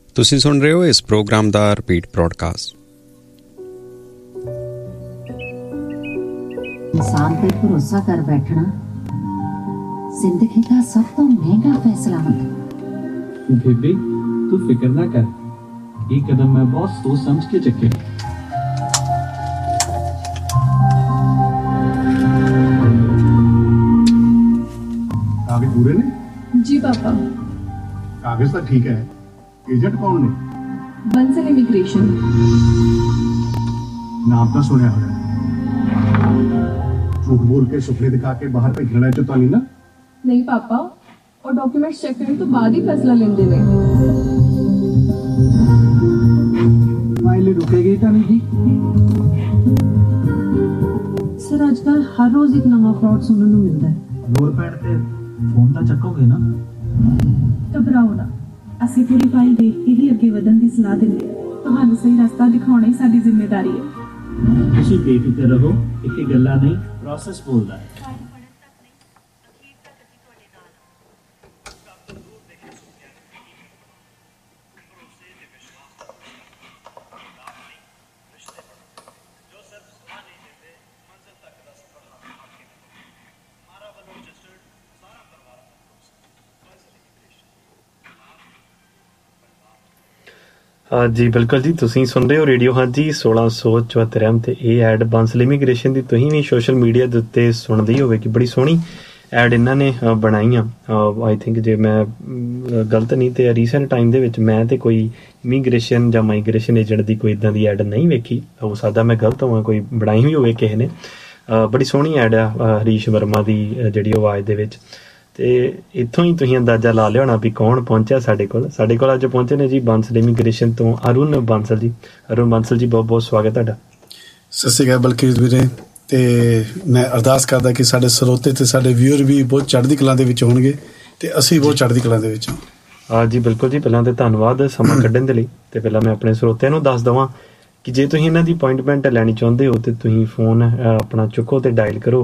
ਤੁਸੀਂ ਸੁਣ ਰਹੇ ਹੋ ਇਸ ਪ੍ਰੋਗਰਾਮ ਦਾ ਰਿਪੀਟ ਬ੍ਰੌਡਕਾਸਟ। इंसान पर भरोसा कर बैठना जिंदगी का सब तो महंगा फैसला होता। बेबी तू फिक्र ना कर, ये कदम मैं बहुत सोच समझ के चुके। कागज पूरे ने? जी पापा। कागज तो ठीक है, एजेंट कौन ने? बंसल इमिग्रेशन। नाम तो सुनिया होगा। झूठ बोल के सुपने दिखा के बाहर भेजना तो नहीं ना? नहीं पापा, और डॉक्यूमेंट्स चेक करने तो बाद ही फैसला लेंदे ने। फाइल रुकेगी तो नहीं जी? सर आजकल हर रोज एक नवा फ्रॉड सुनने को मिलता है। लोर पैड पे फोन तो चकोगे ना? घबराओ ना, ਅਸੀਂ ਪੂਰੀ ਫਾਈਲ ਦੇਖ ਕੇ ਹੀ ਅੱਗੇ ਵਧਣ ਦੀ ਸਲਾਹ ਦਿੰਦੇ ਹਾਂ। ਤੁਹਾਨੂੰ ਸਹੀ ਰਸਤਾ ਦਿਖਾਉਣਾ ਹੀ ਸਾਡੀ ਜ਼ਿੰਮੇਵਾਰੀ ਹੈ। ਤੁਸੀਂ ਬੇਫਿਕਰ ਰਹੋ, ਇੱਥੇ ਗੱਲਾਂ ਨਹੀਂ, ਪ੍ਰੋਸੈਸ ਬੋਲਦਾ ਹੈ। ਜੀ ਬਿਲਕੁਲ ਜੀ, ਤੁਸੀਂ ਸੁਣ ਰਹੇ ਹੋ ਰੇਡੀਓ ਹਾਂਜੀ 1674 ਤੇ ਇਹ ਐਡ ਬਾਂਸਲ ਇਮੀਗ੍ਰੇਸ਼ਨ ਦੀ ਤੁਸੀਂ ਵੀ ਸੋਸ਼ਲ ਮੀਡੀਆ ਦੇ ਉੱਤੇ ਸੁਣਦੀ ਹੋਵੇਗੀ। ਬੜੀ ਸੋਹਣੀ ਐਡ ਇਹਨਾਂ ਨੇ ਬਣਾਈ ਆ। ਆਈ ਥਿੰਕ ਜੇ ਮੈਂ ਗਲਤ ਨਹੀਂ ਤੇ ਰੀਸੈਂਟ ਟਾਈਮ ਦੇ ਵਿੱਚ ਮੈਂ ਤੇ ਕੋਈ ਇਮੀਗ੍ਰੇਸ਼ਨ ਜਾਂ ਮਾਈਗ੍ਰੇਸ਼ਨ ਏਜੰਟ ਦੀ ਕੋਈ ਇੱਦਾਂ ਦੀ ਐਡ ਨਹੀਂ ਵੇਖੀ। ਹੋ ਸਕਦਾ ਮੈਂ ਗਲਤ ਹੋਵਾਂ, ਕੋਈ ਬਣਾਈ ਹੋਈ ਹੋਵੇ ਕਿਸੇ ਨੇ। ਬੜੀ ਸੋਹਣੀ ਐਡ ਆ ਹਰੀਸ਼ ਵਰਮਾ ਦੀ ਜਿਹੜੀ ਆਵਾਜ਼ ਦੇ ਵਿੱਚ। ਤੇ ਇੱਥੋਂ ਹੀ ਤੁਸੀਂ ਅੰਦਾਜ਼ਾ ਲਾ ਲਿਆ ਹੋਣਾ ਵੀ ਕੌਣ ਪਹੁੰਚਿਆ ਸਾਡੇ ਕੋਲ ਅੱਜ ਪਹੁੰਚੇ ਨੇ ਜੀ ਬਾਂਸਲ ਇਮੀਗ੍ਰੇਸ਼ਨ ਤੋਂ ਅਰੁਣ ਬਾਂਸਲ ਜੀ। ਅਰੁਣ ਬਾਂਸਲ ਜੀ, ਬਹੁਤ ਬਹੁਤ ਸਵਾਗਤ ਤੁਹਾਡਾ। ਸਤਿ ਸ਼੍ਰੀ ਅਕਾਲ ਬਲਕੀਤ ਵੀਰੇ, ਤੇ ਮੈਂ ਅਰਦਾਸ ਕਰਦਾ ਕਿ ਸਾਡੇ ਸਰੋਤੇ ਤੇ ਸਾਡੇ ਵਿਊਅਰ ਵੀ ਬਹੁਤ ਚੜ੍ਹਦੀ ਕਲਾ ਦੇ ਵਿੱਚ ਹੋਣਗੇ ਤੇ ਅਸੀਂ ਬਹੁਤ ਚੜ੍ਹਦੀ ਕਲਾ ਦੇ ਵਿੱਚ ਹਾਂ। ਜੀ ਬਿਲਕੁਲ ਜੀ, ਪਹਿਲਾਂ ਤਾਂ ਧੰਨਵਾਦ ਸਮਾਂ ਕੱਢਣ ਦੇ ਲਈ। ਤੇ ਪਹਿਲਾਂ ਮੈਂ ਆਪਣੇ ਸਰੋਤਿਆਂ ਨੂੰ ਦੱਸ ਦੇਵਾਂ ਕਿ ਜੇ ਤੁਸੀਂ ਇਹਨਾਂ ਦੀ ਅਪੁਆਇੰਟਮੈਂਟ ਲੈਣੀ ਚਾਹੁੰਦੇ ਹੋ ਤੇ ਤੁਸੀਂ ਫੋਨ ਆਪਣਾ ਚੁੱਕੋ ਤੇ ਡਾਇਲ ਕਰੋ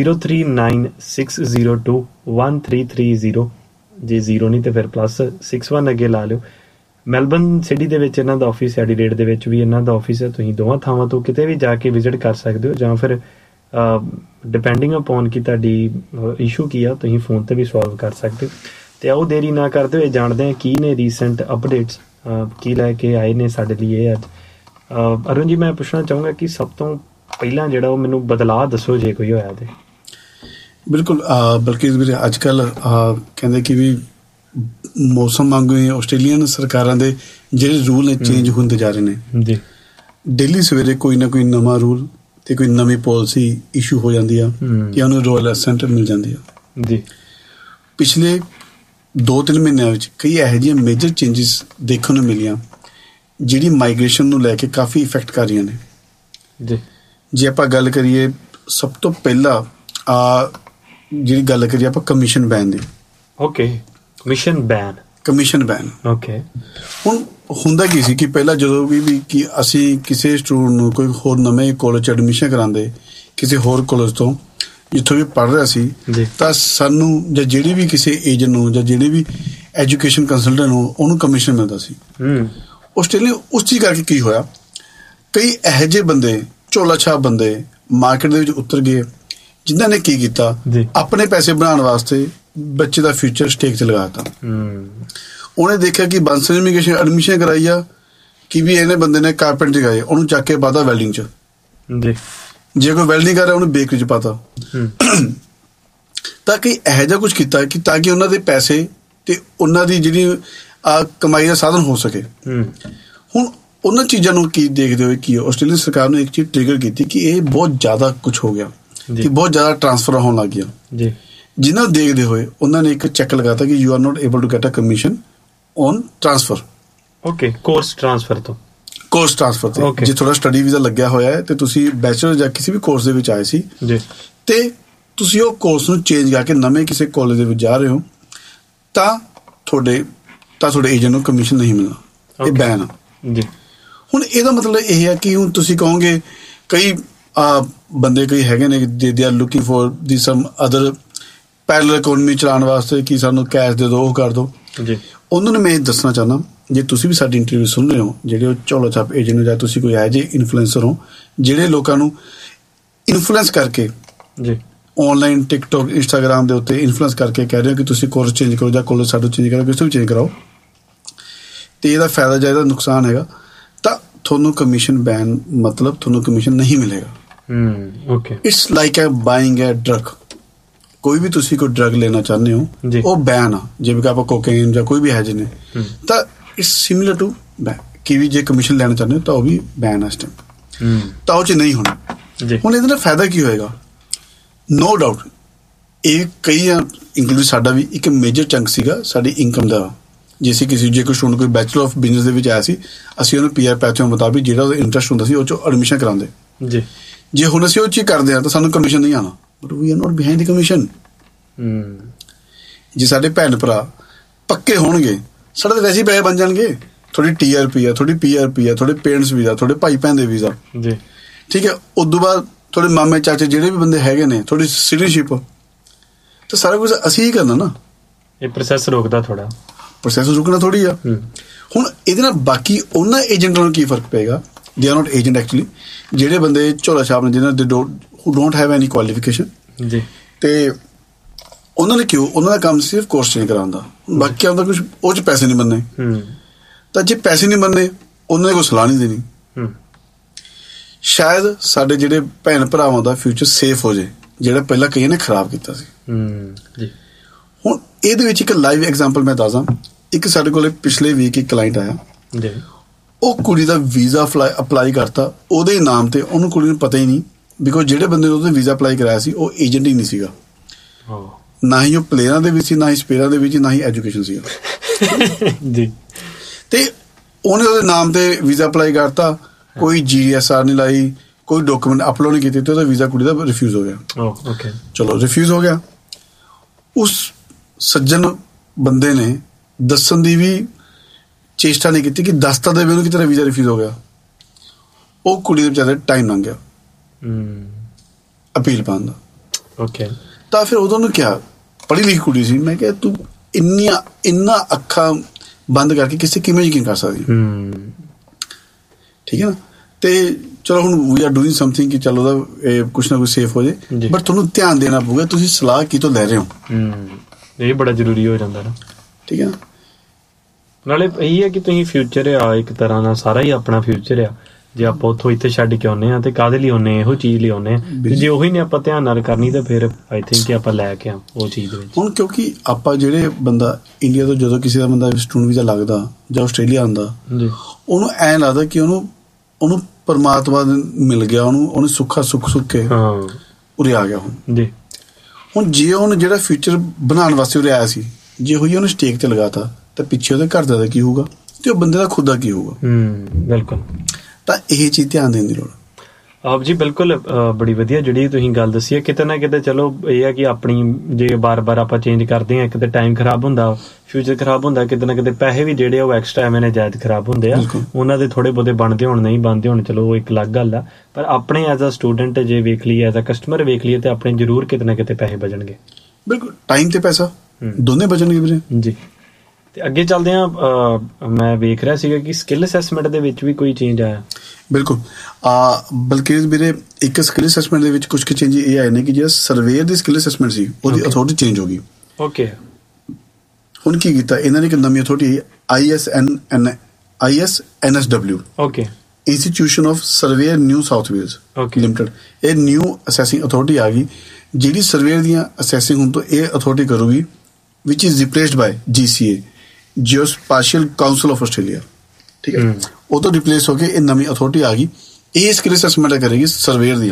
0396021330। ਜੇ 0 ਨਹੀਂ ਤੇ ਫਿਰ +61 ਅੱਗੇ ਲਾ ਲਿਓ। ਮੈਲਬਨ ਸਿਟੀ ਦੇ ਵਿੱਚ ਇਹਨਾਂ ਦਾ ਆਫਿਸ, ਐਡੀਲੇਡ ਦੇ ਵਿੱਚ ਵੀ ਇਹਨਾਂ ਦਾ ਆਫਿਸ ਹੈ। ਤੁਸੀਂ ਦੋਵਾਂ ਥਾਵਾਂ ਤੋਂ ਕਿਤੇ ਵੀ ਜਾ ਕੇ ਵਿਜ਼ਿਟ ਕਰ ਸਕਦੇ ਹੋ, ਜਾਂ ਫਿਰ ਡਿਪੈਂਡਿੰਗ ਅਪੋਨ ਕਿ ਤੁਹਾਡੀ ਇਸ਼ੂ ਕੀ ਆ ਤੁਸੀਂ ਫੋਨ ਤੇ ਵੀ ਸੋਲਵ ਕਰ ਸਕਦੇ ਹੋ। ਤੇ ਆਓ ਦੇਰੀ ਨਾ ਕਰਦੇ ਹੋਏ ਜਾਣਦੇ ਹਾਂ ਕੀ ਨੇ ਰੀਸੈਂਟ ਅਪਡੇਟਸ, ਕੀ ਲੈ ਕੇ ਆਏ ਨੇ ਸਾਡੇ ਲਈ ਇਹ ਅੱਜ। ਅਰੁਣ ਜੀ, ਮੈਂ ਪੁੱਛਣਾ ਚਾਹੂੰਗਾ ਕਿ ਸਭ ਤੋਂ ਪਹਿਲਾਂ ਜਿਹੜਾ ਉਹ ਮੈਨੂੰ ਬਦਲਾਅ ਦੱਸੋ ਜੇ ਕੋਈ ਹੋਇਆ ਤੇ। ਬਿਲਕੁਲ ਬਲਕਿ ਵੀਰੇ, ਅੱਜ ਕੱਲ੍ਹ ਕਹਿੰਦੇ ਕਿ ਵੀ ਮੌਸਮ ਵਾਂਗੂ ਹੀ ਆਸਟ੍ਰੇਲੀਅਨ ਸਰਕਾਰਾਂ ਦੇ ਜਿਹੜੇ ਰੂਲ ਨੇ ਚੇਂਜ ਹੁੰਦੇ ਜਾ ਰਹੇ ਨੇ ਜੀ। ਡੇਲੀ ਸਵੇਰੇ ਕੋਈ ਨਾ ਕੋਈ ਨਵਾਂ ਰੂਲ ਤੇ ਕੋਈ ਨਵੀਂ ਪਾਲਿਸੀ ਇਸ਼ੂ ਹੋ ਜਾਂਦੀ ਆ ਕਿ ਉਹਨੂੰ ਰੋਇਲ ਅਸੈਂਟ ਮਿਲ ਜਾਂਦੀ ਆ ਜੀ। ਪਿਛਲੇ 2-3 ਮਹੀਨਿਆਂ ਵਿੱਚ ਕਈ ਇਹੋ ਜਿਹੀਆਂ ਮੇਜਰ ਚੇਂਜਿਸ ਦੇਖਣ ਨੂੰ ਮਿਲੀਆਂ ਜਿਹੜੀ ਮਾਈਗ੍ਰੇਸ਼ਨ ਨੂੰ ਲੈ ਕੇ ਕਾਫੀ ਇਫੈਕਟ ਕਰ ਰਹੀਆਂ ਨੇ ਜੀ। ਜੇ ਆਪਾਂ ਗੱਲ ਕਰੀਏ, ਸਭ ਤੋਂ ਪਹਿਲਾਂ ਜਿਹੜੀ ਗੱਲ ਕਰੀਏ ਆਪਾਂ ਕਮਿਸ਼ਨ ਬੈਨ ਦੀ। Commission ban okay. ਹੁਣ ਹੁੰਦਾ ਕੀ ਸੀ ਕਿ ਪਹਿਲਾਂ ਜਦੋਂ ਵੀ ਕਿ ਅਸੀਂ ਕਿਸੇ ਸਟੂਡੈਂਟ ਨੂੰ ਕੋਈ ਹੋਰ ਨਵੇਂ ਕਾਲਜ 'ਚ ਐਡਮਿਸ਼ਨ ਕਰਾਉਂਦੇ ਕਿਸੇ ਹੋਰ ਕਾਲਜ ਤੋਂ ਜਿੱਥੋਂ ਵੀ ਪੜ੍ਹ ਰਿਹਾ ਸੀ, ਤਾਂ ਸਾਨੂੰ ਜਾਂ ਜਿਹੜੀ ਵੀ ਕਿਸੇ ਏਜੰਟ ਨੂੰ ਜਾਂ ਜਿਹੜੇ ਵੀ ਐਜੂਕੇਸ਼ਨ ਕੰਸਲਟੈਂਟ ਨੂੰ ਉਹਨੂੰ ਕਮਿਸ਼ਨ ਮਿਲਦਾ ਸੀ। ਆਸਟ੍ਰੇਲੀਆ ਉਸ ਚੀਜ਼ ਕਰਕੇ ਕੀ ਹੋਇਆ, ਕਈ ਇਹੋ ਜਿਹੇ ਬੰਦੇ ਝੋਲਾ ਛਾਪ ਬੰਦੇ ਮਾਰਕੀਟ ਦੇ ਵਿੱਚ ਉਤਰ ਗਏ ਜਿਨ੍ਹਾਂ ਨੇ ਕੀ ਕੀਤਾ, ਆਪਣੇ ਪੈਸੇ ਬਣਾਉਣ ਵਾਸਤੇ ਬੱਚੇ ਦਾ ਫਿਊਚਰ ਸਟੇਕ 'ਚ ਲਗਾ ਦਿੱਤਾ। ਉਹਨੇ ਦੇਖਿਆ ਕਿ ਬਾਂਸਲ ਇਮੀਗ੍ਰੇਸ਼ਨ ਐਡਮਿਸ਼ਨ ਕਰਾਈ ਆ ਕਿ ਵੀ ਇਹਨੇ ਬੰਦੇ ਨੇ ਕਾਰਪੈਂਟਰੀ ਕਰਾਈ, ਉਹਨੂੰ ਚੱਕ ਕੇ ਪਾਤਾ ਵੈਲਡਿੰਗ 'ਚ। ਜੇ ਕੋਈ ਵੈਲਡਿੰਗ ਕਰ ਰਿਹਾ ਉਹਨੂੰ ਬੇਕਰੀ 'ਚ ਪਾਤਾ। ਤਾਂ ਕਿ ਇਹੋ ਜਿਹਾ ਕੁਛ ਕੀਤਾ ਕਿ ਤਾਂ ਕਿ ਉਹਨਾਂ ਦੇ ਪੈਸੇ ਤੇ ਉਹਨਾਂ ਦੀ ਜਿਹੜੀ ਕਮਾਈ ਦਾ ਸਾਧਨ ਹੋ ਸਕੇ। ਹੁਣ ਉਹਨਾਂ ਚੀਜ਼ਾਂ ਨੂੰ ਕੀ ਦੇਖਦੇ ਹੋਏ ਕੀ ਆਸਟ੍ਰੇਲੀਅਨ ਸਰਕਾਰ ਨੇ ਇੱਕ ਚੀਜ਼ ਟ੍ਰਿਗਰ ਕੀਤੀ ਕਿ ਇਹ ਬਹੁਤ ਜ਼ਿਆਦਾ ਕੁਛ ਹੋ ਗਿਆ, ਕਿ ਬਹੁਤ ਜ਼ਿਆਦਾ ਟਰਾਂਸਫਰ ਹੋਣ ਲੱਗ ਗਿਆ। ਜਿਹਨਾਂ ਨੂੰ ਦੇਖਦੇ ਹੋਏ ਉਹਨਾਂ ਨੇ ਇੱਕ ਚੈੱਕ ਲਗਾਤਾ ਕਿ you are note able to get a commission on transfer. Course transfer ਤੋਂ ਜੇ ਤੁਹਾਡਾ ਸਟੱਡੀ ਵੀਜ਼ਾ ਲੱਗਿਆ ਹੋਇਆ ਹੈ ਤੇ ਤੁਸੀਂ ਬੈਚਲਰ ਜਾਂ ਕਿਸੇ ਵੀ ਕੋਰਸ ਦੇ ਵਿੱਚ ਆਏ ਸੀ ਤੇ ਤੁਸੀਂ ਉਹ ਕੋਰਸ ਨੂੰ ਚੇਂਜ ਕਰਕੇ ਨਵੇਂ ਕਿਸੇ ਕਾਲਜ ਦੇ ਵਿੱਚ ਜਾ ਰਹੇ ਹੋ, ਤਾਂ ਤੁਹਾਡੇ ਏਜੰਟ ਨੂੰ ਕਮਿਸ਼ਨ ਨਹੀਂ ਮਿਲਣਾ। ਇਹ ਬੈਨ ਆ ਜੀ। ਹੁਣ ਇਹਦਾ ਮਤਲਬ ਇਹ ਹੈ ਕਿ ਹੁਣ ਤੁਸੀਂ ਕਹੋਗੇ ਕਈ ਬੰਦੇ ਕਈ ਹੈਗੇ ਨੇ they are looking four the sum other parallel economy ਚਲਾਉਣ ਵਾਸਤੇ ਕਿ ਸਾਨੂੰ ਕੈਸ਼ ਦੇ ਦਿਓ, ਉਹ ਕਰ ਦਿਓ। ਉਹਨਾਂ ਨੂੰ ਮੈਂ ਇਹ ਦੱਸਣਾ ਚਾਹੁੰਦਾ ਜੇ ਤੁਸੀਂ ਵੀ ਸਾਡੀ ਇੰਟਰਵਿਊ ਸੁਣ ਰਹੇ ਹੋ, ਜਿਹੜੇ ਉਹ ਝੋਲਾ ਛਾਪ ਏਜੰਟ ਹੋ ਜਾਂ ਤੁਸੀਂ ਕੋਈ ਇਹੋ ਜਿਹੇ ਇਨਫਲੂਐਂਸਰ ਹੋ ਜਿਹੜੇ ਲੋਕਾਂ ਨੂੰ ਇਨਫਲੂਐਂਸ ਕਰਕੇ ਜੀ ਆਨਲਾਈਨ ਟਿਕਟੋਕ ਇੰਸਟਾਗ੍ਰਾਮ ਦੇ ਉੱਤੇ ਇਨਫਲੂਐਂਸ ਕਰਕੇ ਕਹਿ ਰਹੇ ਹੋ ਕਿ ਤੁਸੀਂ ਕੋਰਸ ਚੇਂਜ ਕਰੋ ਜਾਂ ਕੋਰਸ ਸਾਡਾ ਚੇਂਜ ਕਰੋ, ਕਿਸੇ ਵੀ ਚੇਂਜ ਕਰਾਓ, ਤੇ ਇਹਦਾ ਫਾਇਦਾ ਜਾਂ ਇਹਦਾ ਨੁਕਸਾਨ ਹੈਗਾ, ਤਾਂ ਤੁਹਾਨੂੰ ਕਮਿਸ਼ਨ ਬੈਨ ਮਤਲਬ ਤੁਹਾਨੂੰ ਕਮਿਸ਼ਨ ਨਹੀਂ ਮਿਲੇਗਾ। Okay, it's like buying a drug. ਕੋਈ ਵੀ ਤੁਸੀਂ ਕੋਈ ਡਰਗ ਲੈਣਾ ਚਾਹੁੰਦੇ ਹੋ ਉਹ ਬੈਨ ਆ, ਜਿਵੇਂ ਕਿ ਆਪਾਂ ਕੋਕੇਨ ਜਾਂ ਕੋਈ ਵੀ ਹੈ ਜਿਹਨੇ, ਤਾਂ ਇਟਸ ਸਿਮਿਲਰ ਟੂ ਕਿ ਵੀ ਜੇ ਕਮਿਸ਼ਨ ਲੈਣਾ ਚਾਹੁੰਦੇ ਹੋ ਤਾਂ ਉਹ ਵੀ ਬੈਨ ਆ ਇਸ ਟਾਈਮ, ਤਾਂ ਉਹ 'ਚ ਨਹੀਂ ਹੋਣਾ। ਹੁਣ ਇਹਦੇ ਨਾਲ ਫਾਇਦਾ ਕੀ ਹੋਏਗਾ? ਨੋ ਡਾਊਟ ਇਹ ਕਈ ਇੰਕਲੂਡ ਸਾਡਾ ਵੀ ਇੱਕ ਮੇਜਰ ਚੰਕ ਸੀਗਾ ਸਾਡੀ ਇਨਕਮ ਦਾ। ਜੇ ਕੋਈ ਸਟੂਡੈਂਟ ਕੋਈ ਬੈਚਲਰ ਆਫ ਬਿਜ਼ਨਸ ਦੇ ਵਿੱਚ ਆਇਆ ਸੀ, ਅਸੀਂ ਉਹਨੂੰ ਪੀਆਰ ਪੈਥਵੇ ਮੁਤਾਬਿਕ ਜਿਹੜਾ ਉਹਦਾ ਇੰਟਰਸਟ ਹੁੰਦਾ ਸੀ ਉਹ 'ਚੋਂ ਐਡਮਿਸ਼ਨ ਕਰਾਉਂਦੇ ਜੀ। ਜੇ ਹੁਣ ਅਸੀਂ ਉਹ ਚੀਜ਼ ਕਰਦੇ ਹਾਂ ਤਾਂ ਸਾਨੂੰ ਕਮਿਸ਼ਨ ਨਹੀਂ ਆਉਣਾ, but we R note behind the commission. ਜੇ ਸਾਡੇ ਭੈਣ ਭਰਾ ਪੱਕੇ ਹੋਣਗੇ ਸਾਡੇ ਤਾਂ ਵੈਸੇ ਹੀ ਪੈਸੇ ਬਣ ਜਾਣਗੇ। ਥੋੜੀ TRP ਆ, ਥੋੜੀ PRP ਆ, ਥੋੜੇ ਪੇਰੈਂਟਸ ਵੀਜ਼ਾ, ਥੋੜੇ ਭਾਈ ਭੈਣ ਦੇ ਵੀਜ਼ਾ ਜੀ, ਠੀਕ ਹੈ। ਉਦੋਂ ਬਾਅਦ ਥੋੜੇ ਮਾਮੇ ਚਾਚੇ ਜਿਹੜੇ ਵੀ ਬੰਦੇ ਹੈਗੇ ਨੇ, ਥੋੜੀ ਸਿਟੀਜ਼ਨਸ਼ਿਪ, ਤਾਂ ਸਾਰਾ ਕੁਝ ਅਸੀਂ ਹੀ ਕਰਨਾ ਨਾ। ਇਹ ਪ੍ਰੋਸੈਸ ਰੁਕਦਾ, ਥੋੜਾ ਪ੍ਰੋਸੈਸ ਰੁਕਣਾ ਥੋੜੀ ਆ। ਹੁਣ ਇਹਦੇ ਨਾਲ ਬਾਕੀ ਉਹਨਾਂ ਏਜੰਟਾਂ ਨੂੰ ਕੀ ਫਰਕ ਪਏਗਾ? They are note agent actually, ਜਿਹੜੇ ਬੰਦੇ ਝੋਲਾ ਛਾਪ ਨੇ, ਜਿਹਨਾਂ ਦੇ who don't have any qualification ਜੀ, ਤੇ ਉਹਨਾਂ ਨੇ ਕਿਉਂ, ਉਹਨਾਂ ਦਾ ਕੰਮ ਸਿਰਫ ਕੋਰਸ ਚੇਂਜ ਕਰਾਉਣ ਦਾ, ਬਾਕੀ ਆਉਂਦਾ ਕੁਝ ਉਹ 'ਚ ਪੈਸੇ ਨਹੀਂ ਬਣਨੇ। ਤਾਂ ਜੇ ਪੈਸੇ ਨਹੀਂ ਬਣਨੇ ਉਹਨਾਂ ਨੇ ਕੋਈ ਸਲਾਹ ਨਹੀਂ ਦੇਣੀ। ਸ਼ਾਇਦ ਸਾਡੇ ਜਿਹੜੇ ਭੈਣ ਭਰਾਵਾਂ ਦਾ ਫਿਊਚਰ ਸੇਫ ਹੋ ਜਾਏ, ਜਿਹੜਾ ਪਹਿਲਾਂ ਕਈਆਂ ਨੇ ਖਰਾਬ ਕੀਤਾ ਸੀ ਜੀ। ਹੁਣ ਇਹਦੇ ਵਿੱਚ ਇੱਕ ਲਾਈਵ ਐਗਜ਼ਾਮਪਲ ਮੈਂ ਦੱਸਦਾ। ਇੱਕ ਸਾਡੇ ਕੋਲ ਪਿਛਲੇ ਵੀਕ ਇੱਕ ਕਲਾਇੰਟ ਆਇਆ ਜੀ, ਉਹ ਕੁੜੀ ਦਾ ਵੀਜ਼ਾ ਅਪਲਾਈ ਕਰਤਾ ਉਹਦੇ ਨਾਮ ਤੇ, ਉਹਨੂੰ ਕੁੜੀ ਨੂੰ ਪਤਾ ਹੀ ਨਹੀਂ, ਬਿਕੋਜ਼ ਜਿਹੜੇ ਬੰਦੇ ਨੇ ਉਹਦਾ ਵੀਜ਼ਾ ਅਪਲਾਈ ਕਰਾਇਆ ਸੀ ਉਹ ਏਜੰਟ ਹੀ ਨਹੀਂ ਸੀਗਾ, ਨਾ ਹੀ ਉਹ ਪਲੇਅਰਾਂ ਦੇ ਵਿੱਚ ਸੀ, ਨਾ ਹੀ ਸਪੇਅਰਾਂ ਦੇ ਵਿੱਚ, ਨਾ ਹੀ ਐਜੂਕੇਸ਼ਨ ਸੀਗਾ ਜੀ। ਤੇ ਉਹਨੇ ਉਹਦੇ ਨਾਮ ਤੇ ਵੀਜ਼ਾ ਅਪਲਾਈ ਕਰਤਾ, ਕੋਈ GSR ਨਹੀਂ ਲਾਈ, ਕੋਈ ਡਾਕੂਮੈਂਟ ਅਪਲੋਡ ਨਹੀਂ ਕੀਤੇ, ਤੇ ਉਹਦਾ ਵੀਜ਼ਾ ਕੁੜੀ ਦਾ ਰਿਫਿਊਜ਼ ਹੋ ਗਿਆ। ਚਲੋ ਰਿਫਿਊਜ਼ ਹੋ ਗਿਆ। ਉਸ ਸੱਜਣ ਬੰਦੇ ਨੇ ਦੱਸਣ ਦੀ ਵੀ ਚੇਸ਼ਟਾ ਨਹੀਂ ਕੀਤੀ ਕਿ ਦੱਸਤਾ ਦੇਵੇ ਉਹਨੂੰ ਕਿ ਤੇਰਾ ਵੀਜ਼ਾ ਰਿਫਿਊਜ਼ ਹੋ ਗਿਆ। ਉਹ ਕੁੜੀ ਦੇ ਵਿਚਾਰੇ ਟਾਈਮ ਲੰਘ ਗਿਆ ਅਪੀਲ ਪਾਉਣ ਦਾ। ਤਾਂ ਫਿਰ ਉਦੋਂ ਨੂੰ ਕਿਹਾ, ਪੜ੍ਹੀ ਲਿਖੀ ਕੁੜੀ ਸੀ, ਮੈਂ ਕਿਹਾ ਤੂੰ ਇੰਨਾ ਅੱਖਾਂ ਬੰਦ ਕਰਕੇ ਕਿਸੇ ਕਿਵੇਂ ਯਕੀਨ ਕਰ ਸਕਦੀ? ਠੀਕ ਹੈ ਨਾ। ਤੇ ਚਲੋ ਹੁਣ ਵੀ ਆਰ ਡੂਇੰਗ ਸਮਥਿੰਗ ਕਿ ਚਲੋ ਉਹਦਾ ਕੁਛ ਨਾ ਕੁਛ ਸੇਫ ਹੋ ਜਾਏ, ਬਟ ਤੁਹਾਨੂੰ ਧਿਆਨ ਦੇਣਾ ਪਊਗਾ ਤੁਸੀਂ ਸਲਾਹ ਕਿਤੋਂ ਲੈ ਰਹੇ ਹੋ। ਇਹ ਬੜਾ ਜ਼ਰੂਰੀ ਹੋ ਜਾਂਦਾ ਨਾ, ਠੀਕ ਹੈ ਨਾ। ਨਾਲੇ ਇਹੀ ਹੈ ਕਿ ਤੁਸੀਂ ਫਿਊਚਰ ਆ, ਇੱਕ ਤਰ੍ਹਾਂ ਨਾਲ ਸਾਰਾ ਹੀ ਆਪਣਾ ਫਿਊਚਰ ਆ। ਜੇ ਆਪਾਂ ਉੱਥੋਂ ਇੱਥੇ ਛੱਡ ਕੇ ਆਉਂਦੇ ਹਾਂ ਤੇ ਕਾਹਦੇ ਲਈ ਆਉਂਦੇ, ਇਹੋ ਚੀਜ਼ ਲਈ ਆਉਂਦੇ ਹਾਂ। ਜੇ ਉਹੀ ਨੇ ਆਪਾਂ ਧਿਆਨ ਨਾਲ ਕਰਨੀ ਤਾਂ ਫਿਰ ਆਈ ਥਿੰਕ ਕਿ ਆਪਾਂ ਲੈ ਕੇ ਆ ਉਹ ਚੀਜ਼ ਦੇ ਵਿੱਚ। ਹੁਣ ਕਿਉਂਕਿ ਆਪਾਂ ਜਿਹੜੇ ਬੰਦਾ ਇੰਡੀਆ ਤੋਂ ਜਦੋਂ ਕਿਸੇ ਦਾ ਬੰਦਾ ਸਟੂਡੈਂਟ ਵੀਜ਼ਾ ਲੱਗਦਾ ਜਾਂ ਆਸਟ੍ਰੇਲੀਆ ਆਉਂਦਾ, ਉਹਨੂੰ ਐਂ ਲੱਗਦਾ ਕਿ ਉਹਨੂੰ ਪਰਮਾਤਮਾ ਮਿਲ ਗਿਆ, ਉਹਨੂੰ ਸੁੱਖ ਕੇ ਉਰੇ ਆ ਗਿਆ ਹੁਣ ਜੇ ਉਹਨੇ ਜਿਹੜਾ ਫਿਊਚਰ ਬਣਾਉਣ ਵਾਸਤੇ ਉਰੇ ਆਇਆ ਸੀ, ਜੇ ਹੋਈ ਉਹਨੇ ਸਟੇਕ ਤੇ ਲਗਾਤਾ ਤਾਂ ਪਿੱਛੇ ਉਹਦੇ ਘਰ ਦਾ ਕੀ ਹੋਊਗਾ ਤੇ ਉਹ ਬੰਦੇ ਦਾ ਖੁਦ ਦਾ ਕੀ ਹੋਊਗਾ। ਬਿਲਕੁਲ। ਤਾਂ ਇਹ ਚੀਜ਼ ਧਿਆਨ ਦੇਣ ਦੀ ਲੋੜ। ਆਪ ਜੀ ਬਿਲਕੁਲ, ਬੜੀ ਵਧੀਆ ਜਿਹੜੀ ਤੁਸੀਂ ਗੱਲ ਦੱਸੀ ਹੈ। ਕਿਤੇ ਨਾ ਕਿਤੇ ਚਲੋ ਇਹ ਹੈ ਕਿ ਆਪਣੀ ਜੇ ਬਾਰ-ਬਾਰ ਆਪਾਂ ਚੇਂਜ ਕਰਦੇ ਹਾਂ, ਕਿਤੇ ਟਾਈਮ ਖਰਾਬ ਹੁੰਦਾ, ਫਿਊਚਰ ਖਰਾਬ ਹੁੰਦਾ, ਕਿਤੇ ਨਾ ਕਿਤੇ ਪੈਸੇ ਵੀ ਜਿਹੜੇ ਉਹ ਐਕਸਟਰਾ ਐਵੇਂ ਨਜਾਇਜ਼ ਖਰਾਬ ਹੁੰਦੇ ਆ। ਉਹਨਾਂ ਦੇ ਥੋੜੇ ਬਹੁਤੇ ਬਣਦੇ ਹੋਣ, ਨਹੀਂ ਬਣਦੇ ਹੋਣ, ਚਲੋ ਉਹ ਇੱਕ ਅਲੱਗ ਗੱਲ ਆ। ਪਰ ਆਪਣੇ ਐਜ਼ ਅ ਸਟੂਡੈਂਟ ਜੇ ਵੇਖ ਲਈਏ, ਐਜ਼ ਅ ਕਸਟਮਰ ਵੇਖ ਲਈਏ, ਤੇ ਆਪਣੇ ਜ਼ਰੂਰ ਕਿਤੇ ਨਾ ਕਿਤੇ ਪੈਸੇ ਬਚਣਗੇ। ਬਿਲਕੁਲ, ਟਾਈਮ ਤੇ ਪੈਸਾ ਦੋਨੇ ਬਚਣਗੇ ਵੀਰੇ ਜੀ। ਤੇ ਅੱਗੇ ਚੱਲਦੇ ਹਾਂ, ਮੈਂ ਵੇਖ ਰਿਹਾ ਸੀਗਾ ਕਿ ਸਕਿੱਲ ਅਸੈਸਮੈਂਟ ਦੇ ਵਿੱਚ ਵੀ ਕੋਈ ਚੇਂਜ ਆਇਆ। ਬਿਲਕੁਲ, ਬਲਕਿ ਵੀਰੇ ਇੱਕ ਸਕਿੱਲ ਅਸੈਸਮੈਂਟ ਦੇ ਵਿੱਚ ਕੁਝ ਕੁ ਚੇਂਜ ਇਹ ਆਏ ਨੇ ਕਿ ਜਿਹੜਾ ਸਰਵੇਅਰ ਦੀ ਸਕਿੱਲ ਅਸੈਸਮੈਂਟ ਸੀ ਉਹਦੀ ਅਥਾਰਟੀ ਚੇਂਜ ਹੋ ਗਈ। ਹੁਣ ਕੀ ਕੀਤਾ ਇਹਨਾਂ ਨੇ, ਇੱਕ ਨਵੀਂ authority ISNSW institution of surveyor new south Wales limited. ਇਹ ਨਿਊ ਅਸੈਸਿੰਗ ਅਥਾਰਟੀ ਆ ਗਈ ਜਿਹੜੀ ਸਰਵੇਅਰ ਦੀਆਂ ਅਸੈਸਿੰਗ ਹੁਣ ਤੋਂ ਇਹ ਅਥਾਰਟੀ ਕਰੂਗੀ, ਵਿਚ is ਰਿਪਲੇਸਡ ਬਾय GCA, ਜਿਓਸਪੈਸ਼ੀਅਲ council of Australia. ਠੀਕ ਹੈ, ਉਹ ਤੋਂ ਰਿਪਲੇਸ ਹੋ ਕੇ ਇਹ ਨਵੀਂ ਅਥਾਰਟੀ ਆ ਗਈ। ਇਹ ਸਕਿੱਲ ਅਸੈਸਮੈਂਟ ਕਰੇਗੀ ਸਰਵੇਅਰ ਦੀਆਂ।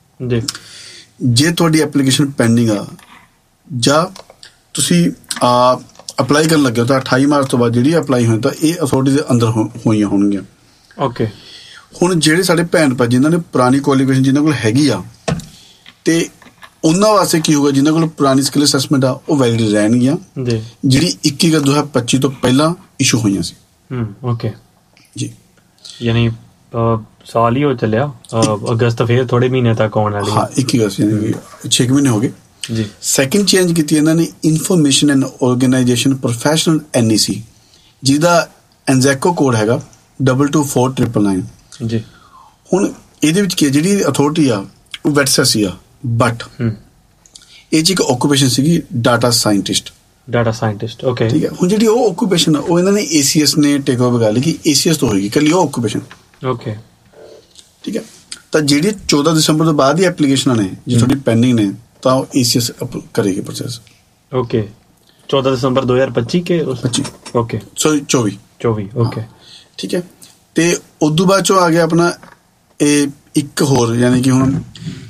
ਜੇ ਤੁਹਾਡੀ ਐਪਲੀਕੇਸ਼ਨ ਪੈਂਡਿੰਗ ਆ ਜਾਂ ਤੁਸੀਂ ਅਪਲਾਈ ਕਰਨ ਲੱਗੇ ਹੋ ਤਾਂ 28 ਮਾਰਚ ਤੋਂ ਬਾਅਦ ਜਿਹੜੀ ਅਪਲਾਈ ਹੋਈ ਤਾਂ ਇਹ ਅਥਾਰਟੀ ਦੇ ਅੰਦਰ ਹੋਈਆਂ ਹੋਣਗੀਆਂ। ਹੁਣ ਜਿਹੜੇ ਸਾਡੇ ਭੈਣ ਭਾਈ ਜਿਨ੍ਹਾਂ ਨੇ ਪੁਰਾਣੀ ਕੁਆਲੀਫਿਕੇਸ਼ਨ ਜਿਨ੍ਹਾਂ ਕੋਲ ਹੈਗੀ ਆ, ਤੇ ਉਹਨਾਂ ਵਾਸਤੇ ਕੀ ਹੋਊਗਾ, ਜਿਨ੍ਹਾਂ ਕੋਲ ਪੁਰਾਣੀ ਸਕਿੱਲ ਅਸੈਸਮੈਂਟ ਆ ਉਹ ਵੈਲਿਡ ਰਹਿਣਗੀਆਂ, ਜਿਹੜੀ 21/2025 ਤੋਂ ਪਹਿਲਾਂ ਇਸ਼ੂ ਹੋਈਆਂ ਸੀ। ਜੀ, ਯਾਨੀ ਸਾਲ ਹੀ ਹੋ ਚੱਲਿਆ, ਅਗਸਤ ਫਿਰ ਥੋੜੇ ਮਹੀਨੇ ਤੱਕ ਆਉਣ ਵਾਲੀ। ਹਾਂ, 21 ਅਗਸਤ ਯਾਨੀ 6 ਮਹੀਨੇ ਹੋ ਗਏ ਜੀ। ਸੈਕਿੰਡ ਚੇਂਜ ਕੀਤੀ ਇਹਨਾਂ ਨੇ information and organisation professional NEC, ਜਿਹਦਾ ਐਨਜ਼ੈਕੋ ਕੋਡ ਹੈਗਾ 224999 ਜੀ। ਹੁਣ ਇਹਦੇ ਵਿੱਚ ਕੀ ਜਿਹੜੀ ਅਥਾਰਟੀ ਆ ਉਹ ਵੈਟਸੈਸੀ ਆ, ਬਟ ਇਹ 'ਚ ਇੱਕ ਆਕੂਪੇਸ਼ਨ ਸੀਗੀ ਡਾਟਾ ਸਾਇੰਟਿਸਟ। ਓਕੇ ਠੀਕ ਹੈ। ਹੁਣ ਜਿਹੜੀ ਉਹ ਆਕੂਪੇਸ਼ਨ ਆ ਉਹ ਇਹਨਾਂ ਨੇ ACS ਨੇ ਟੇਕ ਓਵਰ ਕਰ ਲਈ ਕਿ ACS ਤੋਂ ਹੋਏਗੀ ਇਕੱਲੀ ਉਹ ਆਕੂਪੇਸ਼ਨ। ਓਕੇ ਠੀਕ ਹੈ। ਤਾਂ ਜਿਹੜੀ 14 ਦਸੰਬਰ ਤੋਂ ਬਾਅਦ ਦੀ ਐਪਲੀਕੇਸ਼ਨਾਂ ਨੇ ਜੇ ਤੁਹਾਡੀ ਪੈਂਡਿੰਗ ਨੇ ਤਾਂ ਉਹ ACS ਕਰੇਗੀ ਪ੍ਰੋਸੈਸ। ਓਕੇ 14 ਦਸੰਬਰ 2025 ਕੇ 25 ਓਕੇ ਸੌਰੀ 24 ਓਕੇ ਠੀਕ ਹੈ। ਤੇ ਉਦੋਂ ਬਾਅਦ ਚੋਂ ਆ ਗਿਆ ਆਪਣਾ ਇਹ ਇੱਕ ਹੋਰ, ਯਾਨੀ ਕਿ ਹੁਣ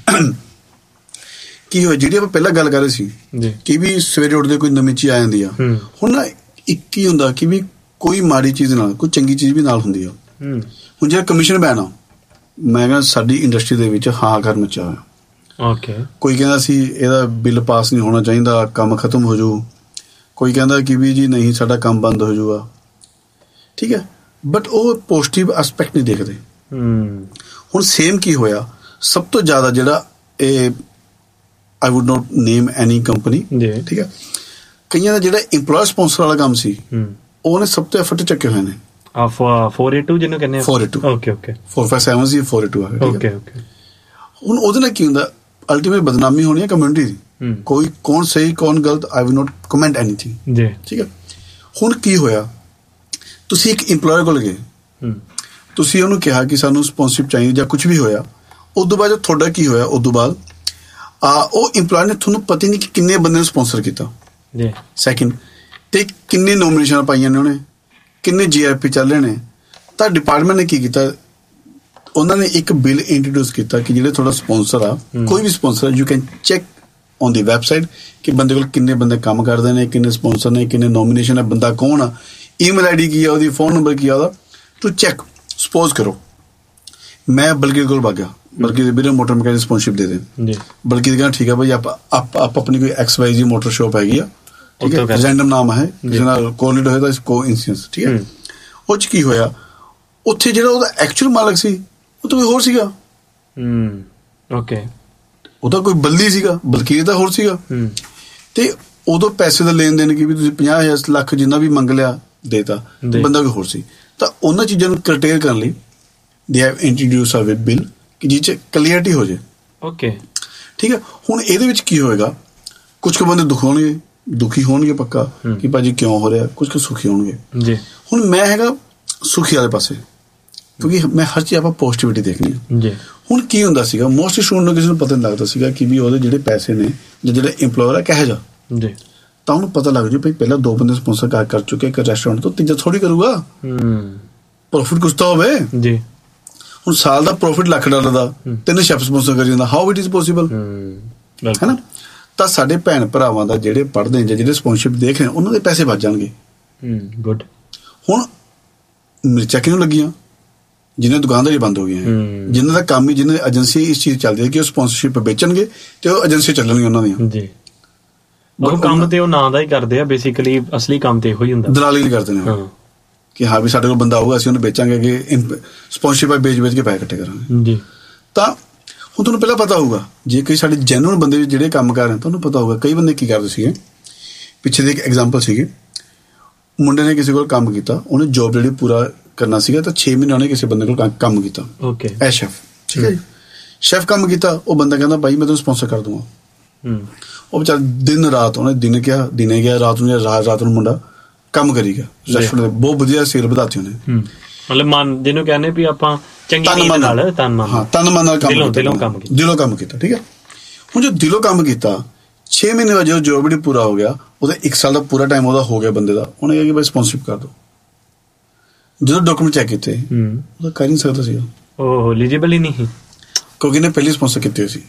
ਕੀ ਹੋਇਆ ਜਿਹੜੀ ਆਪਾਂ ਪਹਿਲਾਂ ਗੱਲ ਕਰ ਰਹੇ ਸੀ ਕਿ ਵੀ ਸਵੇਰੇ ਉੱਠਦੇ ਕੋਈ ਨਵੀਂ ਚੀਜ਼ ਆ ਜਾਂਦੀ ਆ। ਹੁਣ ਨਾ ਇੱਕ ਹੀ ਹੁੰਦਾ ਕਿ ਵੀ ਕੋਈ ਮਾੜੀ ਚੀਜ਼ ਨਾਲ ਕੋਈ ਚੰਗੀ ਚੀਜ਼ ਵੀ ਨਾਲ ਹੁੰਦੀ ਆ। ਹੁਣ ਜਿਹੜਾ ਕਮਿਸ਼ਨ ਬੈਨ ਆ, ਮੈਂ ਕਹਿੰਦਾ ਸਾਡੀ ਇੰਡਸਟਰੀ ਦੇ ਵਿੱਚ ਹਾਹਾਕਾਰ ਮਚਿਆ ਹੋਇਆ। ਓਕੇ ਕੋਈ ਕਹਿੰਦਾ ਸੀ ਇਹਦਾ ਬਿੱਲ ਪਾਸ ਨਹੀਂ ਹੋਣਾ ਚਾਹੀਦਾ, ਕੰਮ ਖਤਮ ਹੋ ਜਾਊ। ਕੋਈ ਕਹਿੰਦਾ ਕਿ ਵੀ ਜੀ ਨਹੀਂ ਸਾਡਾ ਕੰਮ ਬੰਦ ਹੋ ਜਾਊਗਾ। ਠੀਕ ਹੈ। ਬਟ ਉਹ ਪੋਜ਼ਿਟਿਵ ਐਸਪੈਕਟ ਨਹੀਂ ਦੇਖਦੇ। ਹੁਣ ਸੇਮ ਕੀ ਹੋਇਆ, ਸਭ ਤੋਂ ਜ਼ਿਆਦਾ ਜਿਹੜਾ ਇਹ I would not name any company, ਠੀਕ ਹੈ, ਕਈਆਂ ਦਾ ਜਿਹੜਾ EMPLOYER ਸਪਾਂਸਰ ਵਾਲਾ ਕੰਮ ਸੀ ਉਹਨੇ ਸਭ ਤੋਂ ਐਫਰਟ ਚੱਕੇ ਹੋਏ ਨੇ। 482 ਜਿਹਨੂੰ ਕਹਿੰਦੇ ਆ 482 ਓਕੇ 457 ਸੀ 482 ਆ ਗਿਆ। ਓਕੇ ਹੁਣ ਉਹਦੇ ਨਾਲ ਕੀ ਹੁੰਦਾ, ਅਲਟੀਮੇਟ ਬਦਨਾਮੀ ਹੋਣੀ ਹੈ ਕਮਿਊਨਿਟੀ ਦੀ। ਕੋਈ ਕੌਣ ਸਹੀ ਕੌਣ ਗਲਤ, I will not comment anything ਜੀ। ਠੀਕ ਹੈ। ਹੁਣ ਕੀ ਹੋਇਆ, ਤੁਸੀਂ ਇੱਕ EMPLOYER ਕੋਲ ਗਏ, ਤੁਸੀਂ ਉਹਨੂੰ ਕਿਹਾ ਕਿ ਸਾਨੂੰ ਸਪਾਂਸਰਸ਼ਿਪ ਚਾਹੀਦੀ ਜਾਂ ਕੁਝ ਵੀ ਹੋਇਆ। ਉਦੋਂ ਬਾਅਦ ਤੁਹਾਡਾ ਕੀ ਹੋਇਆ, ਉਦੋਂ ਬਾਅਦ ਉਹ EMPLOYER ਨੇ ਤੁਹਾਨੂੰ ਪਤਾ ਹੀ ਨਹੀਂ ਕਿ ਕਿੰਨੇ ਬੰਦੇ ਨੂੰ ਸਪਾਂਸਰ ਕੀਤਾ ਜੀ। ਸੈਕਿੰਡ ਤੇ ਕਿੰਨੇ ਨੋਮੀਨੇਸ਼ਨ ਪਾਈਆਂ ਨੇ ਉਹਨੇ, ਕਿੰਨੇ GRP ਚੱਲ ਰਹੇ ਨੇ। ਤਾਂ ਡਿਪਾਰਟਮੈਂਟ ਨੇ ਕੀ ਕੀਤਾ, ਉਹਨਾਂ ਨੇ ਇੱਕ ਬਿੱਲ ਇੰਟਰੋਡਿਊਸ ਕੀਤਾ ਕਿ ਜਿਹੜੇ ਤੁਹਾਡਾ ਸਪਾਂਸਰ ਆ, ਕੋਈ ਵੀ sponsor, you can check on the website ਕਿ ਬੰਦੇ ਕੋਲ ਕਿੰਨੇ ਬੰਦੇ ਕੰਮ ਕਰਦੇ ਨੇ, ਕਿੰਨੇ ਸਪਾਂਸਰ ਨੇ, ਕਿੰਨੇ ਨੋਮੀਨੇਸ਼ਨ ਹੈ, ਬੰਦਾ ਕੌਣ ਆ, ਈਮੇਲ ID ਕੀ ਆ ਉਹਦੀ, ਫੋਨ ਨੰਬਰ ਕੀ ਆ ਉਹਦਾ, ਟੂ ਚੈੱਕ। ਸਪੋਜ਼ ਕਰੋ ਮੈਂ ਬਲਕਿ ਕੋਲ ਵਗ ਗਿਆ, ਬਲਕਿ ਵੀਰੇ ਮੋਟਰ ਮਕੈਨਿਕ ਸਪਾਂਸਰਸ਼ਿਪ ਦੇ ਦੇ। ਬਲਕਿ ਕਹਿੰਦਾ ਠੀਕ ਹੈ ਭਾਈ, ਆਪਾਂ ਆਪਣੀ ਕੋਈ XYZ ਮੋਟਰ ਸ਼ੋਪ ਹੈਗੀ ਆ, ਠੀਕ ਹੈ, ਰੈਂਡਮ ਨਾਮ ਹੈ, ਜਿਹਦੇ ਨਾਲ ਕੋਲਿਡ ਹੋਇਆ ਤਾਂ ਕੋ ਇਨਸੀਡੈਂਸ। ਠੀਕ ਹੈ। ਉਹ 'ਚ ਕੀ ਹੋਇਆ, ਉੱਥੇ ਜਿਹੜਾ ਉਹਦਾ ਐਕਚੁਅਲ ਮਾਲਕ ਸੀ ਉਹ ਤਾਂ ਕੋਈ ਹੋਰ ਸੀਗਾ। ਓਕੇ ਉਹ ਤਾਂ ਕੋਈ ਬੱਲੀ ਸੀਗਾ, ਬਲਕੀ ਤਾਂ ਹੋਰ ਸੀਗਾ। ਤੇ ਉਦੋਂ ਪੈਸੇ ਦਾ ਲੈਣ ਦੇਣ ਕੀ ਵੀ ਤੁਸੀਂ 50,000 ਲੱਖ ਜਿੰਨਾ ਵੀ ਮੰਗ ਲਿਆ ਦੇਤਾ, ਬੰਦਾ ਕੋਈ ਹੋਰ ਸੀ। ਤਾਂ ਉਹਨਾਂ ਚੀਜ਼ਾਂ ਨੂੰ ਕਰਟੇਲ ਕਰਨ ਲਈ they have introduce a bill ਕਿ ਜਿਹ 'ਚ ਕਲੀਅਰਟੀ ਹੋ ਜਾਏ। ਓਕੇ ਠੀਕ ਹੈ। ਹੁਣ ਇਹਦੇ ਵਿੱਚ ਕੀ ਹੋਏਗਾ, ਕੁਝ ਕੁ ਬੰਦੇ ਦੁਖੀ ਹੋਣਗੇ ਪੱਕਾ ਕਿ ਭਾਜੀ ਕਿਉਂ ਹੋ ਰਿਹਾ, ਕੁਝ ਕੁ ਸੁਖੀ ਹੋਣਗੇ ਜੀ। ਹੁਣ ਮੈਂ ਹੈਗਾ ਸੁਖੀ ਵਾਲੇ ਪਾਸੇ, ਕਿਉਂਕਿ ਮੈਂ ਹਰ ਚੀਜ਼ ਆਪਾਂ ਪੋਜ਼ਿਟਿਵਿਟੀ ਦੇਖਣੀ ਹੈ ਜੀ। ਹੁਣ ਕੀ ਹੁੰਦਾ ਸੀਗਾ, ਮੋਸਟਲੀ ਸਟੂਡੈਂਟ ਨੂੰ ਕਿਸੇ ਨੂੰ ਪਤਾ ਨਹੀਂ ਲੱਗਦਾ ਸੀਗਾ ਕਿ ਵੀ ਉਹਦੇ ਜਿਹੜੇ ਪੈਸੇ ਨੇ ਜਾਂ ਜਿਹੜਾ EMPLOYER ਹੈ ਕਿਹੋ ਜਿਹਾ ਜੀ। ਤਾਂ ਉਹਨੂੰ ਪਤਾ ਲੱਗ ਜੂ ਭਾਈ ਪਹਿਲਾਂ 2 ਬੰਦੇ ਸਪਾਂਸਰ ਕਰ ਚੁੱਕੇ ਇੱਕ ਰੈਸਟੋਰੈਂਟ ਤੋਂ, ਤੀਜਾ ਥੋੜੀ ਕਰੂਗਾ। ਪ੍ਰੋਫਿਟ ਕੁਛ ਤਾਂ ਹੋਵੇ ਜੀ। ਹੁਣ ਸਾਲ ਦਾ ਪ੍ਰੋਫਿਟ $1,00,000 ਦਾ 3 ਸ਼ੈਫ ਸਪਾਂਸਰ ਕਰੀ ਜਾਂਦਾ, ਹਾਊ ਇਟ ਇਜ਼ ਪੋਸੀਬਲ, ਹੈ ਨਾ। ਤਾਂ ਸਾਡੇ ਭੈਣ ਭਰਾਵਾਂ ਦਾ ਜਿਹੜੇ ਪੜ੍ਹਦੇ ਜਾਂ ਜਿਹੜੇ ਸਪਾਂਸਰਸ਼ਿਪ ਦੇਖ ਰਹੇ ਉਹਨਾਂ ਦੇ ਪੈਸੇ ਬਚ ਜਾਣਗੇ। ਗੁੱਡ। ਹੁਣ ਮਿਰਚਾਂ ਕਿਉਂ ਲੱਗੀਆਂ, ਜਿਹਨਾਂ ਦੁਕਾਨਦਾਰੀ ਬੰਦ ਹੋ ਗਈਆਂ, ਜਿਹਨਾਂ ਦਾ ਕੰਮ ਹੀ, ਜਿਹਨਾਂ ਦੀ ਏਜੰਸੀ ਇਸ ਚੀਜ਼ ਚੱਲਦੀ ਹੈ ਕਿ ਉਹ ਸਪਾਂਸਰਸ਼ਿਪ ਵੇਚਣਗੇ ਤੇ ਉਹ ਏਜੰਸੀ ਚੱਲਣਗੀਆਂ ਉਹਨਾਂ ਦੀਆਂ ਜੀ। ਉਹ ਕੰਮ ਤੇ ਉਹ ਨਾਂ ਦਾ ਹੀ ਕਰਦੇ ਆ ਬੇਸਿਕਲੀ, ਅਸਲੀ ਕੰਮ ਤੇ ਇਹੋ ਹੀ ਹੁੰਦਾ, ਦਲਾਲੀ ਨਹੀਂ ਕਰਦੇ ਨੇ ਕਿ ਹਾਂ ਵੀ ਸਾਡੇ ਕੋਲ ਬੰਦਾ ਆਊਗਾ ਅਸੀਂ ਉਹਨੂੰ ਵੇਚਾਂਗੇ ਕਿ ਸਪਾਂਸਰਸ਼ਿਪ ਵੇਚ ਕੇ ਪੈਸੇ ਇਕੱਠੇ ਕਰਾਂਗੇ ਜੀ। ਤਾਂ ਹੁਣ ਤੁਹਾਨੂੰ ਪਹਿਲਾਂ ਪਤਾ ਹੋਊਗਾ, ਜੇ ਕੋਈ ਸਾਡੇ ਜੈਨੂਅਨ ਬੰਦੇ ਜਿਹੜੇ ਕੰਮ ਕਰ ਰਹੇ ਤੁਹਾਨੂੰ ਪਤਾ ਹੋਊਗਾ ਕਈ ਬੰਦੇ ਕੀ ਕਰਦੇ ਸੀਗੇ। ਪਿੱਛੇ ਦੀ ਇੱਕ ਐਗਜ਼ਾਮਪਲ ਸੀਗੀ, ਮੁੰਡੇ ਨੇ ਕਿਸੇ ਕੋਲ ਕੰਮ ਕੀਤਾ, ਉਹਨੇ ਜੋਬ ਜਿਹੜੀ ਪੂਰਾ ਕਰਨਾ ਸੀਗਾ ਤਾਂ 6 ਮਹੀਨੇ ਉਹਨੇ ਕਿਸੇ ਬੰਦੇ ਕੋਲ ਕੰਮ ਕੀਤਾ। ਓਕੇ ਐ ਸ਼ੈਫ, ਠੀਕ ਹੈ ਜੀ। ਸ਼ੈਫ ਕੰਮ ਕੀਤਾ, ਉਹ ਬੰਦਾ ਕਹਿੰਦਾ ਭਾਈ ਮੈਂ ਤੁਹਾਨੂੰ ਸਪਾਂਸਰ ਕਰ ਦੂੰਗਾ। ਉਹ ਵਿਚਾਰਾ ਦਿਨ ਰਾਤ, ਉਹਨੇ ਦਿਨੇ ਕਿਹਾ ਦਿਨੇ ਗਿਆ, ਰਾਤ ਨੂੰ ਮੁੰਡਾ ਕੰਮ ਕਰੀ ਗਿਆ ਰੈਸਟੋਰੈਂਟ ਦੇ। ਬਹੁਤ ਵਧੀਆ ਸੇਲ ਵਧਾਤੀ ਉਹਨੇ, ਮਤਲਬ ਮਨ ਜਿਹਨੂੰ ਕਹਿੰਦੇ ਵੀ ਆਪਾਂ ਚੰਗੀ ਨੀਂਦ ਨਾਲ ਤਨ ਮਨ ਨਾਲ ਦਿਲੋਂ ਕੰਮ ਕੀਤਾ। ਠੀਕ ਹੈ। ਹੁਣ ਜੋ ਦਿਲੋਂ ਕੰਮ ਕੀਤਾ 6 ਮਹੀਨੇ ਬਾਅਦ ਜਦੋਂ ਜੋਬ ਜਿਹੜੀ ਪੂਰਾ ਹੋ ਗਿਆ, ਉਹਦਾ 1 ਸਾਲ ਦਾ ਪੂਰਾ ਟਾਈਮ ਉਹਦਾ ਹੋ ਗਿਆ ਬੰਦੇ ਦਾ, ਉਹਨੇ ਕਿਹਾ ਕਿ ਭਾਈ ਸਪਾਂਸਰਸ਼ਿਪ ਕਰ ਦਿਓ। ਜਦੋਂ ਡਾਕੂਮੈਂਟ ਚੈੱਕ ਕੀਤੇ ਉਹਦਾ ਕਰ ਨਹੀਂ ਸਕਦਾ ਸੀ, ਉਹ ਐਲੀਜੀਬਲ ਹੀ ਨਹੀਂ, ਕਿਉਂਕਿ ਇਹਨੇ ਪਹਿਲੀ ਸਪਾਂਸਰ ਕੀਤੀ ਹੋਈ ਸੀ।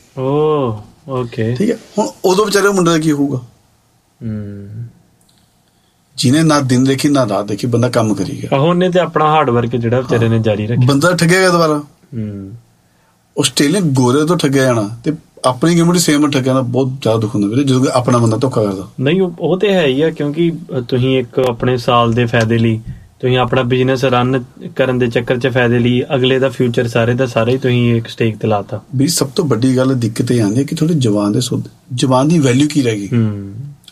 ਓਕੇ ਠੀਕ ਹੈ। ਹੁਣ ਉਦੋਂ ਵਿਚਾਰੇ ਮੁੰਡੇ ਦਾ ਕੀ ਹੋਊਗਾ, ਜਿਹਨੇ ਨਾ ਦਿਨ ਦੇਖੀ ਨਾ ਰਾਤ ਦੇਖੀ, ਬੰਦਾ ਕੰਮ ਕਰੀ ਗਿਆ। ਉਹਨੇ ਤੇ ਆਪਣਾ ਹਾਰਡ ਵਰਕ ਜਿਹੜਾ ਵਿਚਾਰੇ ਨੇ ਜਾਰੀ ਰੱਖਿਆ, ਬੰਦਾ ਠੱਗਿਆ ਗਿਆ ਦੁਬਾਰਾ। ਆਸਟ੍ਰੇਲੀਅਨ ਗੋਰੇ ਤੋਂ ਠੱਗਿਆ ਜਾਣਾ ਤੇ ਆਪਣੀ ਕਮਿਊਨਿਟੀ ਸੇਮ ਨਾਲ ਠੱਗਿਆ ਨਾ ਬਹੁਤ ਜ਼ਿਆਦਾ ਦੁੱਖ ਹੁੰਦਾ ਵੀਰੇ, ਜਦੋਂ ਆਪਣਾ ਬੰਦਾ ਧੋਖਾ ਕਰਦਾ। ਨਹੀਂ ਉਹ ਤੇ ਹੈ ਹੀ ਆ, ਕਿਉਂਕਿ ਤੁਸੀਂ ਇੱਕ ਆਪਣੇ ਸਾਲ ਦੇ ਫਾਇਦੇ ਲਈ, ਤੁਸੀਂ ਆਪਣਾ ਬਿਜ਼ਨਸ ਰਨ ਕਰਨ ਦੇ ਚੱਕਰ 'ਚ ਫਾਇਦੇ ਲਈ ਅਗਲੇ ਦਾ ਫਿਊਚਰ ਸਾਰੇ ਦਾ ਸਾਰਾ ਹੀ ਤੁਸੀਂ ਇੱਕ ਸਟੇਕ ਤੇ ਲਾਤਾ ਵੀ। ਸਭ ਤੋਂ ਵੱਡੀ ਗੱਲ ਦਿੱਕਤ ਇਹ ਆਉਂਦੀ ਹੈ ਕਿ ਤੁਹਾਡੇ ਜਵਾਨ ਦੀ ਵੈਲਿਊ ਕੀ ਰਹਿ ਗਈ।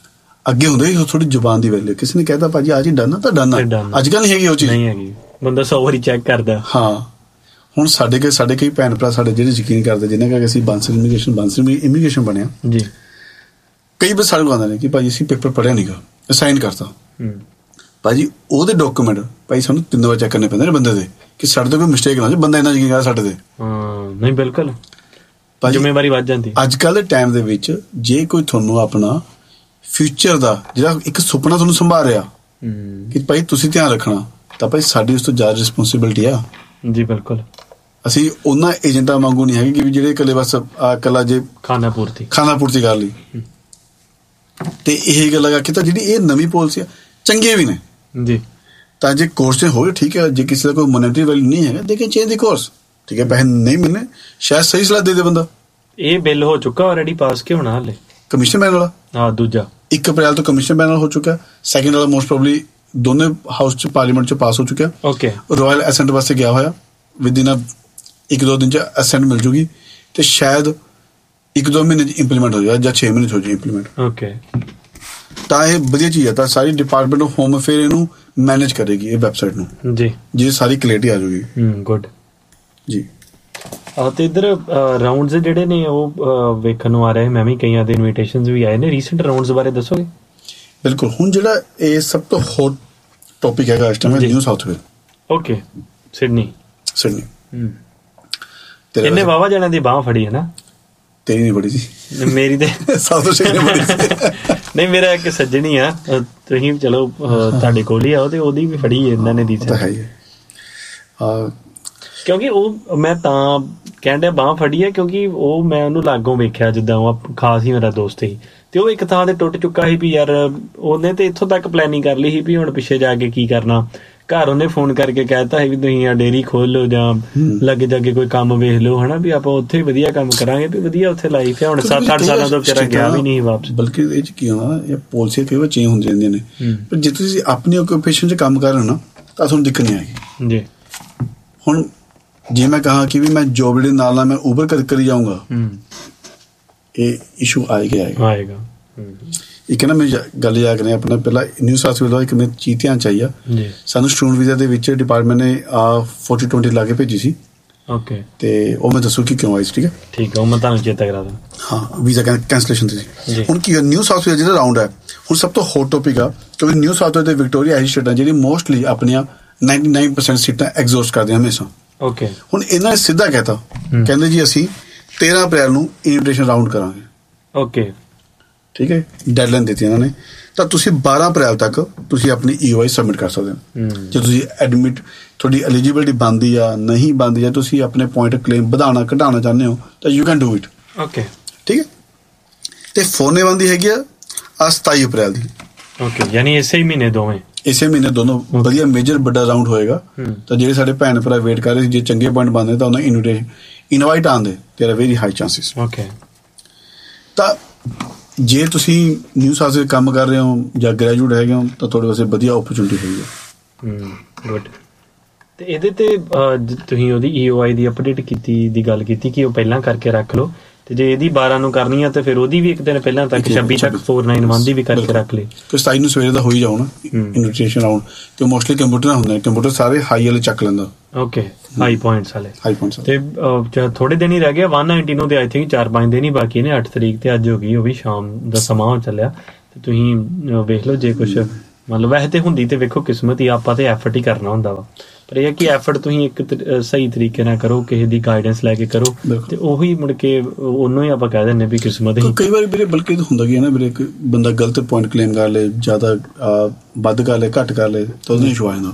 ਅੱਗੇ ਹੁੰਦੇ ਸੀ ਥੋੜੀ ਜ਼ੁਬਾਨ ਦੀ ਵੈਲਿਊ, ਕਿਸੇ ਨੇ ਕਹਿਤਾ ਭਾਜੀ ਆ ਜੀ ਡਨ ਆ ਤਾਂ ਡਨ ਆ, ਅੱਜ ਕੱਲ੍ਹ ਨਹੀਂ ਹੈਗੀ ਉਹ ਚੀਜ਼, ਨਹੀਂ ਹੈਗੀ, ਬੰਦਾ 100 ਵਾਰੀ ਚੈੱਕ ਕਰਦਾ। ਹਾਂ ਹੁਣ ਸਾਡੇ ਕਈ ਭੈਣ ਭਰਾ ਸਾਡੇ ਜਿਹੜੇ ਯਕੀਨ ਕਰਦੇ ਜਿਹਨਾਂ ਕਰਕੇ ਅਸੀਂ ਬਾਂਸਲ ਇਮੀਗ੍ਰੇਸ਼ਨ ਬਣਿਆ ਜੀ, ਕਈ ਵਾਰ ਸਾਡੇ ਕੋਲ ਆਉਂਦੇ ਨੇ ਕਿ ਭਾਜੀ ਅਸੀਂ ਪੇਪਰ ਪੜ੍ਹਿਆ ਨੀਗਾ, ਸਾਈਨ ਕਰਤਾ ਭਾਜੀ, ਉਹਦੇ ਡਾਕੂਮੈਂਟ ਭਾਈ ਸਾਨੂੰ 3 ਵਾਰ ਚੈੱਕ ਕਰਨੇ ਪੈਂਦੇ ਨੇ ਬੰਦੇ ਦੇ ਕਿ ਸਾਡੇ ਤੋਂ ਕੋਈ ਮਿਸਟੇਕ ਨਾ ਹੋ ਜਾਏ, ਬੰਦਾ ਇੰਨਾ ਯਕੀਨ ਕਰਦਾ ਸਾਡੇ ਤੇ। ਨਹੀਂ ਬਿਲਕੁਲ ਜ਼ਿੰਮੇਵਾਰੀ ਵੱਧ ਜਾਂਦੀ। ਅੱਜ ਕੱਲ੍ਹ ਦੇ ਟਾਈਮ ਦੇ ਵਿੱਚ ਜੇ ਕੋਈ ਤੁਹਾਨੂੰ ਆਪਣਾ ਫਿਊਚਰ ਦਾ ਜਿਹੜਾ ਇੱਕ ਸੁਪਨਾ ਤੁਹਾਨੂੰ ਸੰਭਾਲ ਰਿਹਾ ਕਿ ਭਾਈ ਤੁਸੀਂ ਧਿਆਨ ਰੱਖਣਾ, ਤਾਂ ਭਾਈ ਸਾਡੀ ਉਸ ਤੋਂ ਜ਼ਿਆਦਾ ਰਿਸਪੌਂਸਿਬਿਲਿਟੀ ਆ ਜੀ। ਬਿਲਕੁਲ ਅਸੀਂ ਉਹਨਾਂ ਏਜੰਟਾਂ ਵਾਂਗੂ ਨਹੀਂ ਹੈਗੇ ਕਿ ਜਿਹੜੇ ਇਕੱਲੇ ਬਸ ਇਕੱਲਾ ਜੇ ਖਾਣਾ ਪੂਰਤੀ ਕਰ ਲਈ। ਤੇ ਇਹ ਗੱਲ ਲਗਾ ਕਿ ਤਾਂ ਜਿਹੜੀ ਇਹ ਨਵੀਂ ਪਾਲਿਸੀ ਆ ਚੰਗੀਆਂ ਵੀ ਨੇ ਜੀ, ਤਾਂ ਜੇ ਕੋਰਸ ਤੇ ਹੋਵੇ ਠੀਕ ਹੈ, ਜੇ ਕਿਸੇ ਦਾ ਕੋਈ ਮੋਨੇਟਰੀ ਵੈਲਿਊ ਨਹੀਂ ਹੈਗਾ they can change the course, ਠੀਕ ਹੈ, ਪੈਸੇ ਨਹੀਂ ਮਿਲਣੇ ਸ਼ਾਇਦ ਸਹੀ ਸਲਾਹ ਦੇ ਬੰਦਾ। ਇਹ ਬਿੱਲ ਹੋ ਚੁੱਕਾ ਆਲਰੇਡੀ ਪਾਸ ਕਿ ਹੋਣਾ ਹਾਲੇ ਕਮਿਸ਼ਨ ਬੈਨ ਵਾਲਾ? ਹਾਂ ਦੂਜਾ 1 ਅਪ੍ਰੈਲ ਤੋਂ ਕਮਿਸ਼ਨ ਬੈਨ ਹੋ ਚੁੱਕਾ, ਸੈਕਿੰਡ ਵਾਲਾ ਮੋਸਟ ਪ੍ਰੋਬਬਲੀ ਦੋਨੇ ਹਾਊਸ ਚ ਪਾਰਲੀਮੈਂਟ ਚ ਪਾਸ ਹੋ ਚੁੱਕਿਆ। ਓਕੇ ਰਾਇਲ ਐਸੈਂਟ ਵਾਸਤੇ ਗਿਆ ਹੋਇਆ, ਵਿਦਿਨ 1-2 ਦਿਨ ਚ ਐਸੈਂਟ ਮਿਲ ਜੂਗੀ ਤੇ ਸ਼ਾਇਦ 1-2 ਮਹੀਨੇ ਚ ਇੰਪਲੀਮੈਂਟ ਹੋ ਜਾਏ ਜਾਂ 6 ਮਹੀਨੇ ਚ ਹੋ ਜਾਏ ਇੰਪਲੀਮੈਂਟ। ਓਕੇ ਤਾਂ ਇਹ ਵਧੀਆ ਚੀਜ਼ ਹੈ, ਤਾਂ ਸਾਰੀ ਡਿਪਾਰਟਮੈਂਟ ਆਫ ਹੋਮ ਅਫੇਅਰ ਇਹਨੂੰ ਮੈਨੇਜ ਕਰੇਗੀ ਇਹ ਵੈਬਸਾਈਟ ਨੂੰ ਜੀ, ਜਿਹਦੀ ਸਾਰੀ ਕਲੈਰਿਟੀ ਆ ਜੂਗੀ। ਗੁੱਡ ਜੀ। ਤੇ ਇੱਧਰ ਰਾਉਂਡਸ ਜਿਹੜੇ ਨੇ ਉਹ ਵੇਖਣ ਨੂੰ ਆ ਰਹੇ, ਮੈਂ ਵੀ ਕਈਆਂ ਦੇ ਇਨਵੀਟੇਸ਼ਨਸ ਵੀ ਆਏ ਨੇ, ਰੀਸੈਂਟ ਰਾਉਂਡਸ ਬਾਰੇ ਦੱਸੋਗੇ? ਬਿਲਕੁਲ, ਹੁਣ ਜਿਹੜਾ ਇਹ ਸਭ ਤੋਂ ਹੌਟ ਟੌਪਿਕ ਹੈਗਾ ਇਸ ਟਾਈਮ ਨਿਊ ਸਾਊਥ ਵੇਲ। ਓਕੇ ਸਿਡਨੀ ਇਹਨੇ ਵਾਵਾ ਜਣਿਆਂ ਦੀ ਬਾਂਹ ਫੜੀ ਹੈ ਨਾ, ਤੇਰੀ ਨਹੀਂ ਫੜੀ ਸੀ, ਮੇਰੀ ਤੇ ਸਭ ਤੋਂ ਸ਼ੇਰ ਫੜੀ ਸੀ। ਨਹੀਂ ਮੇਰਾ ਇੱਕ ਸੱਜਣੀ ਆ, ਤੁਸੀਂ ਚਲੋ ਤੁਹਾਡੇ ਕੋਲ ਹੀ ਆਓ, ਤੇ ਉਹਦੀ ਵੀ ਫੜੀ ਇਹਨਾਂ ਨੇ ਦੀ ਹੈ, ਕਿਉਂਕਿ ਉਹ ਮੈਂ ਤਾਂ ਕਹਿਣ ਡਿਆ ਬਾਂਹ ਫੜੀ ਹੈ ਕਿਉਂਕਿ ਉਹ ਮੈਂ ਉਹਨੂੰ ਲਾਗੋਂ ਵੇਖਿਆ, ਜਿੱਦਾਂ ਉਹ ਖਾਸ ਹੀ ਮੇਰਾ ਦੋਸਤ ਸੀ, ਤੇ ਉਹ ਇੱਕ ਥਾਂ ਤੇ ਟੁੱਟ ਚੁੱਕਾ ਸੀ ਵੀ ਯਾਰ ਉਹਨੇ ਤੇ ਇੱਥੋਂ ਤੱਕ ਪਲੈਨਿੰਗ ਕਰ ਲਈ ਸੀ ਵੀ ਹੁਣ ਪਿੱਛੇ ਜਾ ਕੇ ਕੀ ਕਰਨਾ। ਘਰ ਉਹਨੇ ਫੋਨ ਕਰਕੇ ਕਹਿਤਾ ਸੀ ਵੀ ਤੁਸੀਂ ਆ ਡੇਅਰੀ ਖੋਲ ਲਓ ਜਾਂ ਲੱਗੇ ਜਾ ਕੇ ਕੋਈ ਕੰਮ ਵੇਖ ਲਓ, ਹਨਾ ਵੀ ਆਪਾਂ ਉੱਥੇ ਵਧੀਆ ਕੰਮ ਕਰਾਂਗੇ, ਵੀ ਵਧੀਆ ਉੱਥੇ ਲਾਈਫ ਹੈ। ਹੁਣ 7-8 ਸਾਲਾਂ ਤੋਂ ਵਿਚਾਰਾ ਗਿਆ ਵੀ ਨਹੀਂ ਵਾਪਸ। ਬਲਕਿ ਇਹ ਚ ਕੀ ਹੋਣਾ, ਇਹ ਪਾਲਿਸੀ ਕਈ ਵਾਰ ਚੇਂਜ ਹੁੰਦੀਆਂ ਰਹਿੰਦੀਆਂ ਨੇ, ਪਰ ਜੇ ਤੁਸੀਂ ਆਪਣੀ ਓਕੂਪੇਸ਼ਨ 'ਚ ਕੰਮ ਕਰ ਰਹੇ ਹੋ ਨਾ ਤਾਂ ਤੁਹਾਨੂੰ ਦਿੱਕਤ ਨਹੀਂ ਆਏਗੀ ਜੀ। ਹੁਣ ਜੇ ਮੈਂ ਕਹਾਂ ਕਿ ਵੀ ਮੈਂ ਜੋਬ ਦੇ ਨਾਲ ਮੈਂ ਉਬਰ ਕਰੀ ਜਾਊਂਗਾ, ਇਹ ਇਸ਼ੂ ਆਏਗਾ। ਇੱਕ ਨਾ ਮੈਂ ਗੱਲ ਯਾਦ ਕਰਨੀ ਆਪਣਾ, ਪਹਿਲਾਂ ਨਿਊ ਸਾਊਥ ਵੇਲ ਦਾ ਇੱਕ ਮੈਂ ਚੀਜ਼ ਧਿਆਨ ਚਾਹੀ ਆ, ਸਾਨੂੰ ਸਟੂਡੈਂਟ ਵੀਜ਼ਾ ਦੇ ਵਿੱਚ ਡਿਪਾਰਟਮੈਂਟ ਨੇ 40-20 ਲਾ ਕੇ ਭੇਜੀ ਸੀ। ਓਕੇ ਤੇ ਉਹ ਮੈਂ ਦੱਸੂ ਕਿ ਕਿਉਂ ਆਈ ਸੀ। ਠੀਕ ਹੈ, ਉਹ ਮੈਂ ਤੁਹਾਨੂੰ ਚੇਤਾ ਕਰਾ ਦਾਂ। ਹਾਂ ਵੀਜ਼ਾ ਕੈਂਸਲੇਸ਼ਨ ਸੀ। ਹੁਣ ਕੀ ਨਿਊ ਸਾਊਥ ਵੇਲ ਜਿਹੜਾ ਰਾਊਂਡ ਹੈ ਹੁਣ ਸਭ ਤੋਂ ਹੌਟ ਟੌਪਿਕ ਆ, ਕਿਉਂਕਿ ਨਿਊ ਸਾਊਥ ਵੇਲ ਤੇ ਵਿਕਟੋਰੀਆ ਐਸੀ ਸਟੇਟਾਂ ਜਿਹੜੀ ਮੋਸਟਲੀ ਆਪਣੀਆਂ 99% ਸੀਟਾਂ ਐਗਜ਼ੌਸਟ ਕਰਦੀਆਂ ਹਮੇਸ਼ਾ। ਓਕੇ ਹੁਣ ਇਹਨਾਂ ਨੇ ਸਿੱਧਾ ਕਹਿਤਾ, ਕਹਿੰਦੇ ਜੀ ਅਸੀਂ 13 ਅਪ੍ਰੈਲ ਨੂੰ ਇਨਵੀਟੇਸ਼ਨ ਰਾਊਂਡ ਕਰਾਂਗੇ। ਓਕੇ ਠੀਕ ਹੈ, ਡੈਡਲਾਈਨ ਦਿੱਤੀ ਇਹਨਾਂ ਨੇ, ਤਾਂ ਤੁਸੀਂ 12 ਅਪ੍ਰੈਲ ਤੱਕ ਤੁਸੀਂ ਆਪਣੀ EOI ਸਬਮਿਟ ਕਰ ਸਕਦੇ ਹੋ। ਜੇ ਤੁਸੀਂ ਐਡਮਿਟ ਤੁਹਾਡੀ ਐਲੀਜੀਬਿਲਿਟੀ ਬਣਦੀ ਆ ਨਹੀਂ ਬਣਦੀ ਆ, ਤੁਸੀਂ ਆਪਣੇ ਪੁਆਇੰਟ ਕਲੇਮ ਵਧਾਉਣਾ ਘਟਾਉਣਾ ਚਾਹੁੰਦੇ ਹੋ ਤਾਂ you can do it. Okay ਠੀਕ ਹੈ, ਤੇ ਫੋਨੇ ਬੰਦੀ ਹੈਗੀ ਆ 27 ਅਪ੍ਰੈਲ ਦੀ। ਓਕੇ ਯਾਨੀ ਇਸੇ ਮਹੀਨੇ ਦੋਨੋਂ ਵਧੀਆ ਮੇਜਰ ਵੱਡਾ ਰਾਊਂਡ ਹੋਏਗਾ। ਤਾਂ ਜਿਹੜੇ ਸਾਡੇ ਭੈਣ ਭਰਾ ਵੇਟ ਕਰ ਰਹੇ ਸੀ, ਜੇ ਚੰਗੇ ਪੁਆਇੰਟ ਬਣਦੇ ਤਾਂ ਉਹਨਾਂ ਇਨਵਾਈਟ ਆਉਣ ਦੇ ਦੇਰ are very high chances. Okay ਤਾਂ ਜੇ ਤੁਸੀਂ ਨਿਊ ਸਾਊਥ ਵੇਲ ਕੰਮ ਕਰ ਰਹੇ ਹੋ ਜਾਂ ਗ੍ਰੈਜੂਏਟ ਹੈਗੇ ਹੋ ਤਾਂ ਤੁਹਾਡੇ ਵਾਸਤੇ ਵਧੀਆ ਓਪਰਚੁਨਿਟੀ ਹੈਗੀ ਹੈ। ਗੁੱਡ। ਤੇ ਇਹਦੇ ਤੇ ਤੁਸੀਂ ਉਹਦੀ EOI ਦੀ ਅਪਡੇਟ ਕੀਤੀ ਦੀ ਗੱਲ ਕੀਤੀ ਕਿ ਉਹ ਪਹਿਲਾਂ ਕਰਕੇ ਰੱਖ ਲਓ, ਤੇ ਜੇ ਇਹਦੀ 12 ਨੂੰ ਕਰਨੀ ਆ ਤੇ ਫਿਰ ਉਹਦੀ ਵੀ ਇੱਕ ਦਿਨ ਪਹਿਲਾਂ ਤੱਕ 26 ਤੱਕ 491 ਦੀ ਵੀ ਕਰਕੇ ਰੱਖ ਲਈ। ਤੇ 27 ਨੂੰ ਸਵੇਰੇ ਦਾ ਹੋ ਹੀ ਜਾਓ ਨਾ ਇਨਵੀਟੇਸ਼ਨ ਰਾਊਂਡ, ਤੇ ਮੋਸਟਲੀ ਕੰਪਿਊਟਰ ਹੁੰਦੇ, ਕੰਪਿਊਟਰ ਸਾਰੇ ਹਾਈ ਵਾਲੇ ਚੱਕ ਲੈਂਦਾ। ਓਕੇ ਹਾਈ ਪੁਆਇੰਟਸ ਵਾਲੇ। ਤੇ ਥੋੜੇ ਦਿਨ ਹੀ ਰਹਿ ਗਿਆ 190 ਨੂੰ, ਤੇ ਆਈ ਥਿੰਕ 4-5 ਦਿਨ ਹੀ ਬਾਕੀ ਨੇ। 8 ਤਰੀਕ ਤੇ ਅੱਜ ਹੋ ਗਈ, ਉਹ ਵੀ ਸ਼ਾਮ ਦਾ ਸਮਾਂ ਹੋ ਚੱਲਿਆ। ਤੇ ਤੁਸੀਂ ਵੇਖ ਲਓ ਜੇ ਕੁਛ ਮਤਲਬ ਵੈਸੇ ਤੇ ਹੁੰਦੀ ਤੇ ਵੇਖੋ ਕਿਸਮਤ ਹੀ, ਆਪਾਂ ਤੇ ਐਫਰਟ ਹੀ ਕਰਨਾ ਹੁੰਦਾ ਵਾ, ਪਰ ਇਹ ਕਿ ਐਫਰਟ ਤੁਸੀਂ ਇੱਕ ਸਹੀ ਤਰੀਕੇ ਨਾਲ ਕਰੋ, ਕਿਸੇ ਦੀ ਗਾਈਡੈਂਸ ਲੈ ਕੇ ਕਰੋ, ਤੇ ਉਹੀ ਮੁੜ ਕੇ ਉਹਨੂੰ ਹੀ ਆਪਾਂ ਕਹਿ ਦਿੰਦੇ ਵੀ ਕਿਸਮਤ ਹੀ। ਕਈ ਵਾਰੀ ਵੀਰੇ ਬਲਕਿ ਹੁੰਦਾ ਕੀ ਹੈ ਨਾ ਵੀਰੇ, ਬੰਦਾ ਗਲਤ ਪੁਆਇੰਟ ਕਲੇਮ ਕਰ ਲੇ, ਜ਼ਿਆਦਾ ਵੱਧ ਕਰ ਲੇ ਘੱਟ ਕਰ ਲੇ, ਤਾਂ ਉਹਦਾ ਇਸ਼ੂ ਆ ਜਾਂਦਾ।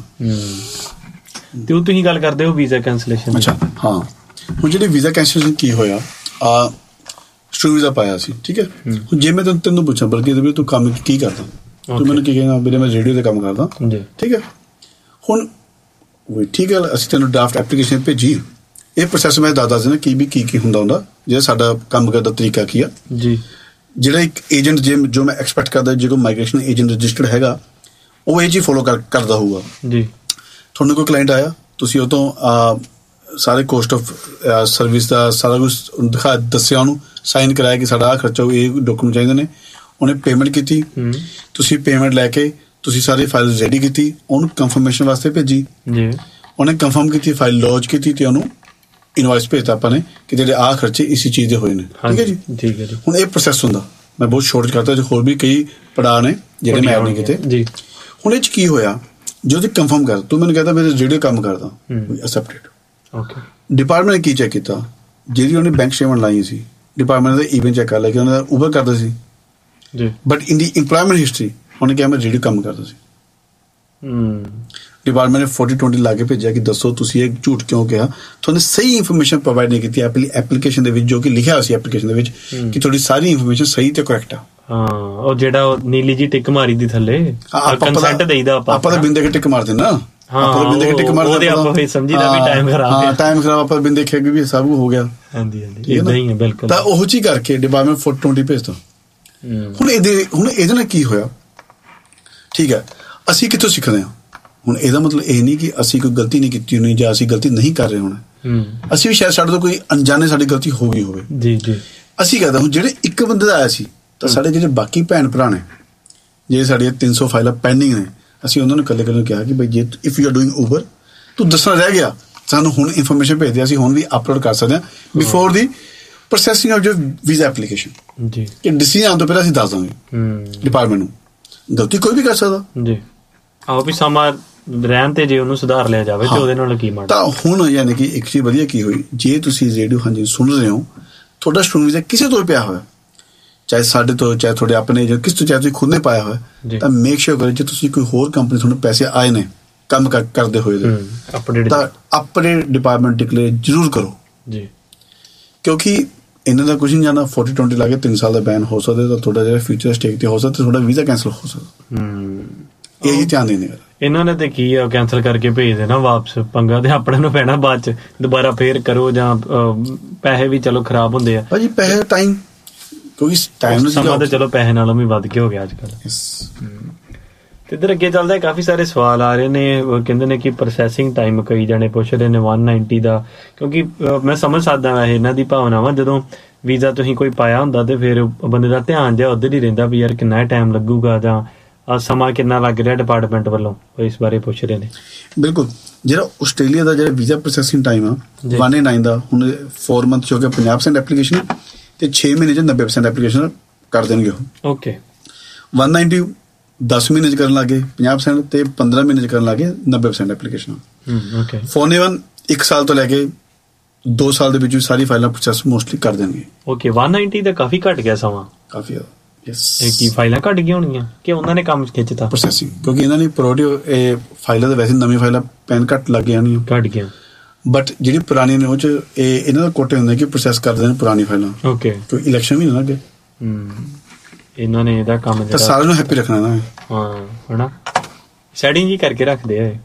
ਤੇ ਉਹ ਤੁਸੀਂ ਗੱਲ ਕਰਦੇ ਹੋ ਵੀਜ਼ਾ ਕੈਂਸਲੇਸ਼ਨ। ਅੱਛਾ ਹਾਂ, ਹੁਣ ਜਿਹੜੀ ਵੀਜ਼ਾ ਕੈਂਸਲੇਸ਼ਨ ਕੀ ਹੋਇਆ, ਸਟੂਡੈਂਟ ਵੀਜ਼ਾ ਪਾਇਆ ਸੀ, ਠੀਕ ਹੈ। ਹੁਣ ਜੇ ਮੈਂ ਤੈਨੂੰ ਪੁੱਛਾਂ ਬਲਕਿ ਤੂੰ ਕੰਮ ਕੀ ਕਰਦਾ, ਤੂੰ ਮੈਨੂੰ ਕੀ ਕਹੇਗਾ? ਵੀਰੇ ਮੈਂ ਰੇਡੀਓ ਤੇ ਕੰਮ ਕਰਦਾ, ਠੀਕ ਹੈ। ਹੁਣ ਠੀਕ ਹੈ, ਅਸੀਂ ਤੈਨੂੰ ਡਰਾਫਟ ਐਪਲੀਕੇਸ਼ਨ ਭੇਜੀ, ਇਹ ਪ੍ਰੋਸੈਸ ਮੈਂ ਦੱਸਦਾ ਨਾ ਕੀ ਹੁੰਦਾ ਜਿਹੜਾ ਸਾਡਾ ਕੰਮ ਕਰਨ ਦਾ ਤਰੀਕਾ ਕੀ ਆ ਜੀ। ਜਿਹੜਾ ਇੱਕ ਏਜੰਟ ਜੋ ਮੈਂ ਐਕਸਪੈਕਟ ਕਰਦਾ, ਜੇ ਕੋਈ ਮਾਈਗ੍ਰੇਸ਼ਨ ਏਜੰਟ ਰਜਿਸਟਰਡ ਹੈਗਾ ਉਹ ਇਹ ਚੀਜ਼ ਫੋਲੋ ਕਰਦਾ ਹੋਊਗਾ ਜੀ। ਤੁਹਾਨੂੰ ਕੋਈ ਕਲਾਇੰਟ ਆਇਆ, ਤੁਸੀਂ ਉਹ ਤੋਂ ਸਾਰੇ ਕੋਸਟ ਆਫ ਸਰਵਿਸ ਦਾ ਸਾਰਾ ਕੁਛ ਦੱਸਿਆ, ਉਹਨੂੰ ਸਾਈਨ ਕਰਾਇਆ ਕਿ ਸਾਡਾ ਆਹ ਖਰਚਾ, ਇਹ ਡਾਕੂਮੈਂਟ ਚਾਹੀਦੇ ਨੇ, ਉਹਨੇ ਪੇਮੈਂਟ ਕੀਤੀ, ਤੁਸੀਂ ਪੇਮੈਂਟ ਲੈ ਕੇ ਤੁਸੀਂ ਸਾਰੀ ਫਾਈਲ ਰੈਡੀ ਕੀਤੀ, ਉਹਨੂੰ ਕੰਫਰਮੇਸ਼ਨ ਵਾਸਤੇ ਭੇਜੀ ਜੀ, ਉਹਨੇ ਕੰਫਰਮ ਕੀਤੀ, ਫਾਈਲ ਲੌਂਚ ਕੀਤੀ ਤੇ ਉਹਨੂੰ ਇਨਵੌਇਸ ਭੇਜਤਾ ਆਪਾਂ ਨੇ ਕਿ ਜਿਹੜੇ ਆਹ ਖਰਚੇ ਇਸੇ ਚੀਜ਼ ਦੇ ਹੋਏ ਨੇ। ਠੀਕ ਹੈ ਜੀ, ਠੀਕ ਹੈ ਜੀ। ਹੁਣ ਇਹ ਪ੍ਰੋਸੈਸ ਹੁੰਦਾ, ਮੈਂ ਬਹੁਤ ਸ਼ੋਰਟ ਕਰਤਾ, ਹੋਰ ਵੀ ਕਈ ਪੜਾਅ ਨੇ ਜਿਹੜੇ ਮੈਂ ਐਡ ਨਹੀਂ ਕੀਤੇ ਜੀ। ਹੁਣ ਇਹ 'ਚ ਕੀ ਹੋਇਆ, ਜੋ ਤੁਸੀਂ ਕੰਫਰਮ ਕਰ, ਤੂੰ ਮੈਨੂੰ ਕਹਿੰਦਾ ਮੈਂ ਰੇਡੀਓ ਕੰਮ ਕਰਦਾ, ਅਸੈਪਟਡ। ਓਕੇ, ਡਿਪਾਰਟਮੈਂਟ ਨੇ ਕੀ ਚੈੱਕ ਕੀਤਾ, ਜਿਹੜੀ ਉਹਨੇ ਬੈਂਕ ਸਟੇਟਮੈਂਟ ਲਾਈ ਸੀ, ਡਿਪਾਰਟਮੈਂਟ ਦਾ ਈਵਨ ਚੈੱਕ ਕਰ ਲਿਆ ਕਿ ਉਹਨਾਂ ਦਾ ਉਬਰ ਕਰਦਾ ਸੀ ਜੀ, but in the employment history ਉਹਨੇ ਕਿਹਾ ਮੈਂ ਰੇਡੀਓ ਕੰਮ ਕਰਦਾ ਸੀ। ਡਿਪਾਰਟਮੈਂਟ ਨੇ 40-20 ਲਾ ਕੇ ਭੇਜਿਆ ਕਿ ਦੱਸੋ ਤੁਸੀਂ ਇਹ ਝੂਠ ਕਿਉਂ ਕਿਹਾ, ਤੁਹਾਨੂੰ ਸਹੀ ਇਨਫੋਰਮੇਸ਼ਨ ਪ੍ਰੋਵਾਈਡ ਨਹੀਂ ਕੀਤੀ ਐਪਲੀਕੇਸ਼ਨ ਦੇ ਵਿੱਚ, ਜੋ ਕਿ ਲਿਖਿਆ ਸੀ ਐਪਲੀਕੇਸ਼ਨ ਦੇ ਵਿੱਚ ਕਿ ਤੁਹਾਡੀ ਸਾਰੀ ਇਨਫੋਰਮੇਸ਼ਨ ਸਹੀ ਤੇ ਕਰੈਕਟ ਆ। ਉਹ ਜਿਹੜਾ ਨੀਲੀ ਜੀ ਟਿਕ ਮਾਰੀ ਦੀ ਥੱਲੇ ਕੰਸੈਂਟ ਦੇਈਦਾ ਆਪਾਂ ਤਾਂ ਬਿੰਦੇ ਕੇ ਟਿਕ ਮਾਰ ਦੇਣਾ, ਆਪਾਂ ਬਿੰਦੇ ਕੇ ਟਿਕ ਮਾਰ ਦਿੰਦੇ, ਆਪਾਂ ਫੇਰ ਸਮਝੀਦਾ ਵੀ ਟਾਈਮ ਖਰਾਬ, ਟਾਈਮ ਖਰਾਬ, ਆਪਾਂ ਬਿੰਦੇ ਦੇਖਿਆ ਕਿ ਵੀ ਸਭ ਹੋ ਗਿਆ। ਹਾਂਜੀ ਹਾਂਜੀ, ਇਦਾਂ ਹੀ ਹੈ ਬਿਲਕੁਲ। ਤਾਂ ਉਹ ਚੀਜ਼ ਕਰਕੇ ਡਿਪਾਰਟਮੈਂਟ 40-20 ਭੇਜਦਾ। ਹੁਣ ਇਹਦੇ ਨਾਲ ਕੀ ਹੋਇਆ, ਠੀਕ ਹੈ, ਅਸੀਂ ਕਿੱਥੋਂ ਸਿੱਖਦੇ ਹਾਂ? ਹੁਣ ਇਹਦਾ ਮਤਲਬ ਇਹ ਨਹੀਂ ਕਿ ਅਸੀਂ ਕੋਈ ਗਲਤੀ ਨਹੀਂ ਕੀਤੀ ਹੋਣੀ ਜਾਂ ਅਸੀਂ ਗਲਤੀ ਨਹੀਂ ਕਰ ਰਹੇ ਹੋਣਾ, ਅਸੀਂ ਵੀ ਸ਼ਾਇਦ ਸਾਡੇ ਤੋਂ ਕੋਈ ਅਣਜਾਣੇ ਸਾਡੀ ਗਲਤੀ ਹੋ ਗਈ ਹੋਵੇ ਜੀ ਜੀ। ਅਸੀਂ ਕਹਿੰਦਾ ਹੁਣ ਜਿਹੜੇ ਇੱਕ ਬੰਦੇ ਦਾ ਆਇਆ ਸੀ, ਤਾਂ ਸਾਡੇ ਜਿਹੜੇ ਬਾਕੀ ਭੈਣ ਭਰਾ ਨੇ, ਜਿਹੜੇ ਸਾਡੀਆਂ 300 ਫਾਈਲਾਂ ਪੈਂਡਿੰਗ ਨੇ, ਅਸੀਂ ਉਹਨਾਂ ਨੂੰ ਇਕੱਲੇ ਨੂੰ ਕਿਹਾ ਕਿ ਬਈ ਜੇ if you are doing Uber, ਤੂੰ ਦੱਸਣਾ ਰਹਿ ਗਿਆ, ਸਾਨੂੰ ਹੁਣ ਇਨਫੋਰਮੇਸ਼ਨ ਭੇਜ ਦੇ, ਅਸੀਂ ਹੁਣ ਵੀ ਅਪਲੋਡ ਕਰ ਸਕਦੇ ਹਾਂ before the processing of your visa application ਜੀ, ਕਿ ਡਿਸੀਜਨ ਆਉਣ ਤੋਂ ਪਹਿਲਾਂ ਅਸੀਂ ਦੱਸ ਦਾਂਗੇ ਡਿਪਾਰਟਮੈਂਟ ਨੂੰ। ਗਲਤੀ ਕੋਈ ਵੀ ਕਰ ਸਕਦਾ ਜੀ, ਆਹੋ ਵੀ ਸਮਾਂ ਰਹਿਣ ਤੇ ਜੇ ਉਹਨੂੰ ਸੁਧਾਰ ਲਿਆ ਜਾਵੇ ਤੇ ਉਹਦੇ ਨਾਲ ਕੀ ਮਾੜਾ। ਤਾਂ ਹੁਣ ਯਾਨੀ ਕਿ ਇੱਕ ਚੀਜ਼ ਵਧੀਆ ਕੀ ਹੋਈ, ਜੇ ਤੁਸੀਂ ਰੇਡੀਓ ਹਾਂਜੀ ਸੁਣ ਰਹੇ ਹੋ, ਤੁਹਾਡਾ ਸਟੂਡੈਂਟ ਵੀਜ਼ਾ ਕਿਸੇ ਤੋਂ ਪਿਆ ਹੋਇਆ, ਚਾਹੇ ਸਾਡੇ ਤੋਂ, ਚਾਹੇ ਤੁਹਾਡੇ ਆਪਣੇ, ਜਾਂ ਕਿਸ ਤੋਂ, ਚਾਹੇ ਤੁਸੀਂ ਖੁਦ ਨੇ ਪਾਇਆ ਹੋਇਆ, ਤਾਂ ਮੇਕ ਸ਼ੋਰ ਕਰੋ ਜੇ ਤੁਸੀਂ ਕੋਈ ਹੋਰ ਕੰਪਨੀ ਤੁਹਾਨੂੰ ਪੈਸੇ ਆਏ ਨੇ ਕੰਮ ਕਰਦੇ ਹੋਏ ਤਾਂ ਆਪਣੇ ਡਿਪਾਰਟਮੈਂਟ ਡਿਕਲੇਅਰ ਜ਼ਰੂਰ ਕਰੋ ਜੀ, ਕਿਉਂਕਿ ਇਹਨਾਂ ਦਾ ਕੁਝ ਨਹੀਂ ਜਾਣਾ। 40-20 ਲਾ ਕੇ 3 ਸਾਲ ਦਾ ਬੈਨ ਹੋ ਸਕਦਾ, ਤਾਂ ਤੁਹਾਡਾ ਜਿਹੜਾ ਫਿਊਚਰ ਸਟੇਕ ਤੇ ਹੋ ਸਕਦਾ, ਤੁਹਾਡਾ ਵੀਜ਼ਾ ਕੈਂਸਲ ਹੋ ਸਕਦਾ। ਇਹ ਹੀ ਧਿਆਨ ਦੇਣੇ ਇਹਨਾਂ ਨੇ ਤੇ ਕੀ ਆ, ਕੈਂਸਲ ਕਰਕੇ ਭੇਜ ਦੇਣਾ ਵਾਪਸ, ਪੰਗਾ ਤੇ ਆਪਣੇ ਨੂੰ ਪੈਣਾ ਬਾਅਦ ਚ, ਦੁਬਾਰਾ ਫੇਰ ਕਰੋ, ਜਾਂ ਪੈਸੇ ਵੀ ਚਲੋ ਖਰਾਬ ਹੁੰਦੇ ਆ ਭਾਜੀ, ਪੈਸੇ ਟਾਈਮ, ਕਿਉਂਕਿ ਟਾਈਮ ਸਮਾਂ ਤਾਂ ਚਲੋ ਪੈਸੇ ਨਾਲੋਂ ਵੀ ਵੱਧ ਕੇ ਹੋ ਗਿਆ ਅੱਜ ਕੱਲ। ਤੇ ਇੱਧਰ ਅੱਗੇ ਚੱਲਦਾ, ਕਾਫੀ ਸਾਰੇ ਸਵਾਲ ਆ ਰਹੇ ਨੇ, ਕਹਿੰਦੇ ਨੇ ਕਿ ਪ੍ਰੋਸੈਸਿੰਗ ਟਾਈਮ, ਕਈ ਜਾਣੇ ਪੁੱਛ ਰਹੇ ਨੇ 190 ਦਾ, ਕਿਉਂਕਿ ਮੈਂ ਸਮਝ ਸਕਦਾ ਵੈਸੇ ਇਹਨਾਂ ਦੀ ਭਾਵਨਾਵਾਂ, ਜਦੋਂ ਵੀਜ਼ਾ ਤੁਸੀਂ ਕੋਈ ਪਾਇਆ ਹੁੰਦਾ ਤੇ ਫਿਰ ਬੰਦੇ ਦਾ ਧਿਆਨ ਜਿਹਾ ਉੱਧਰ ਹੀ ਰਹਿੰਦਾ ਵੀ ਯਾਰ ਕਿੰਨਾ ਟਾਈਮ ਲੱਗੂਗਾ ਜਾਂ ਸਮਾਂ ਕਿੰਨਾ ਲੱਗ ਰਿਹਾ ਡਿਪਾਰਟਮੈਂਟ ਵੱਲੋਂ, ਇਸ ਬਾਰੇ ਪੁੱਛ ਰਹੇ ਨੇ। ਬਿਲਕੁਲ, ਜਿਹੜਾ ਆਸਟ੍ਰੇਲੀਆ ਦਾ ਜਿਹੜਾ ਵੀਜ਼ਾ ਪ੍ਰੋਸੈਸਿੰਗ ਟਾਈਮ ਆ 189 ਦਾ, ਹੁਣ 4 ਮੰਥ ਹੋ ਗਿਆ 50% ਐਪਲੀਕੇਸ਼ਨ, ਤੇ 6 ਮਹੀਨੇ 'ਚ 90% ਐਪਲੀਕੇਸ਼ਨ ਕਰ ਦੇਣਗੇ ਉਹ। ਓਕੇ, 190 10 ਮਹੀਨੇ 'ਚ ਕਰਨ ਲੱਗੇ 50%, ਤੇ 15 ਮਹੀਨੇ 'ਚ ਕਰਨ ਲੱਗੇ 90% ਐਪਲੀਕੇਸ਼ਨ। ਓਕੇ, 491 1 ਸਾਲ ਤੋਂ ਲੈ ਕੇ 2 ਸਾਲ ਦੇ ਵਿੱਚ ਵੀ ਸਾਰੀ ਫਾਈਲਾਂ ਪ੍ਰੋਸੈਸ ਮੋਸਟਲੀ ਕਰ ਦੇਣਗੇ। ਓਕੇ, 190 ਦਾ ਕਾਫੀ ਘੱਟ ਗਿਆ ਸਮਾਂ, ਕਾਫੀ ਜ਼ਿਆਦਾ। ਕੀ ਫਾਈਲਾਂ ਘੱਟ ਗਈਆਂ ਹੋਣਗੀਆਂ ਕਿ ਉਹਨਾਂ ਨੇ ਕੰਮ ਖਿੱਚਤਾ ਪ੍ਰੋਸੈਸਿੰਗ, ਕਿਉਂਕਿ ਇਹਨਾਂ ਦੀ ਪ੍ਰਾਇਓਰਟੀ ਇਹ ਫਾਈਲਾਂ ਤਾਂ ਵੈਸੇ ਨਵੀਂ ਫਾਈਲਾਂ ਪੈਨ ਘੱਟ ਲੱਗ ਜਾਣੀਆਂ, ਘੱਟ ਗਿਆ, ਬਟ ਜਿਹੜੀ ਪੁਰਾਣੀ ਨੇ ਉਹ 'ਚ ਇਹ ਇਹਨਾਂ ਦਾ ਕੋਟੇ ਹੁੰਦਾ ਕਿ ਪ੍ਰੋਸੈਸ ਕਰਦੇ ਨੇ ਪੁਰਾਣੀ ਫਾਈਲਾਂ। ਓਕੇ, ਕਿਉਂਕਿ ਇਲੈਕਸ਼ਨ ਵੀ ਨਾ ਲੱਗੇ, ਇਹਨਾਂ ਨੇ ਇਹਦਾ ਕੰਮ ਜਿਹੜਾ ਸਾਰਿਆਂ ਨੂੰ ਹੈਪੀ ਰੱਖਣਾ ਨਾ, ਹਾਂ ਹਨਾ, ਸੈਟਿੰਗ ਜੀ ਕਰਕੇ ਰੱਖਦੇ ਆ।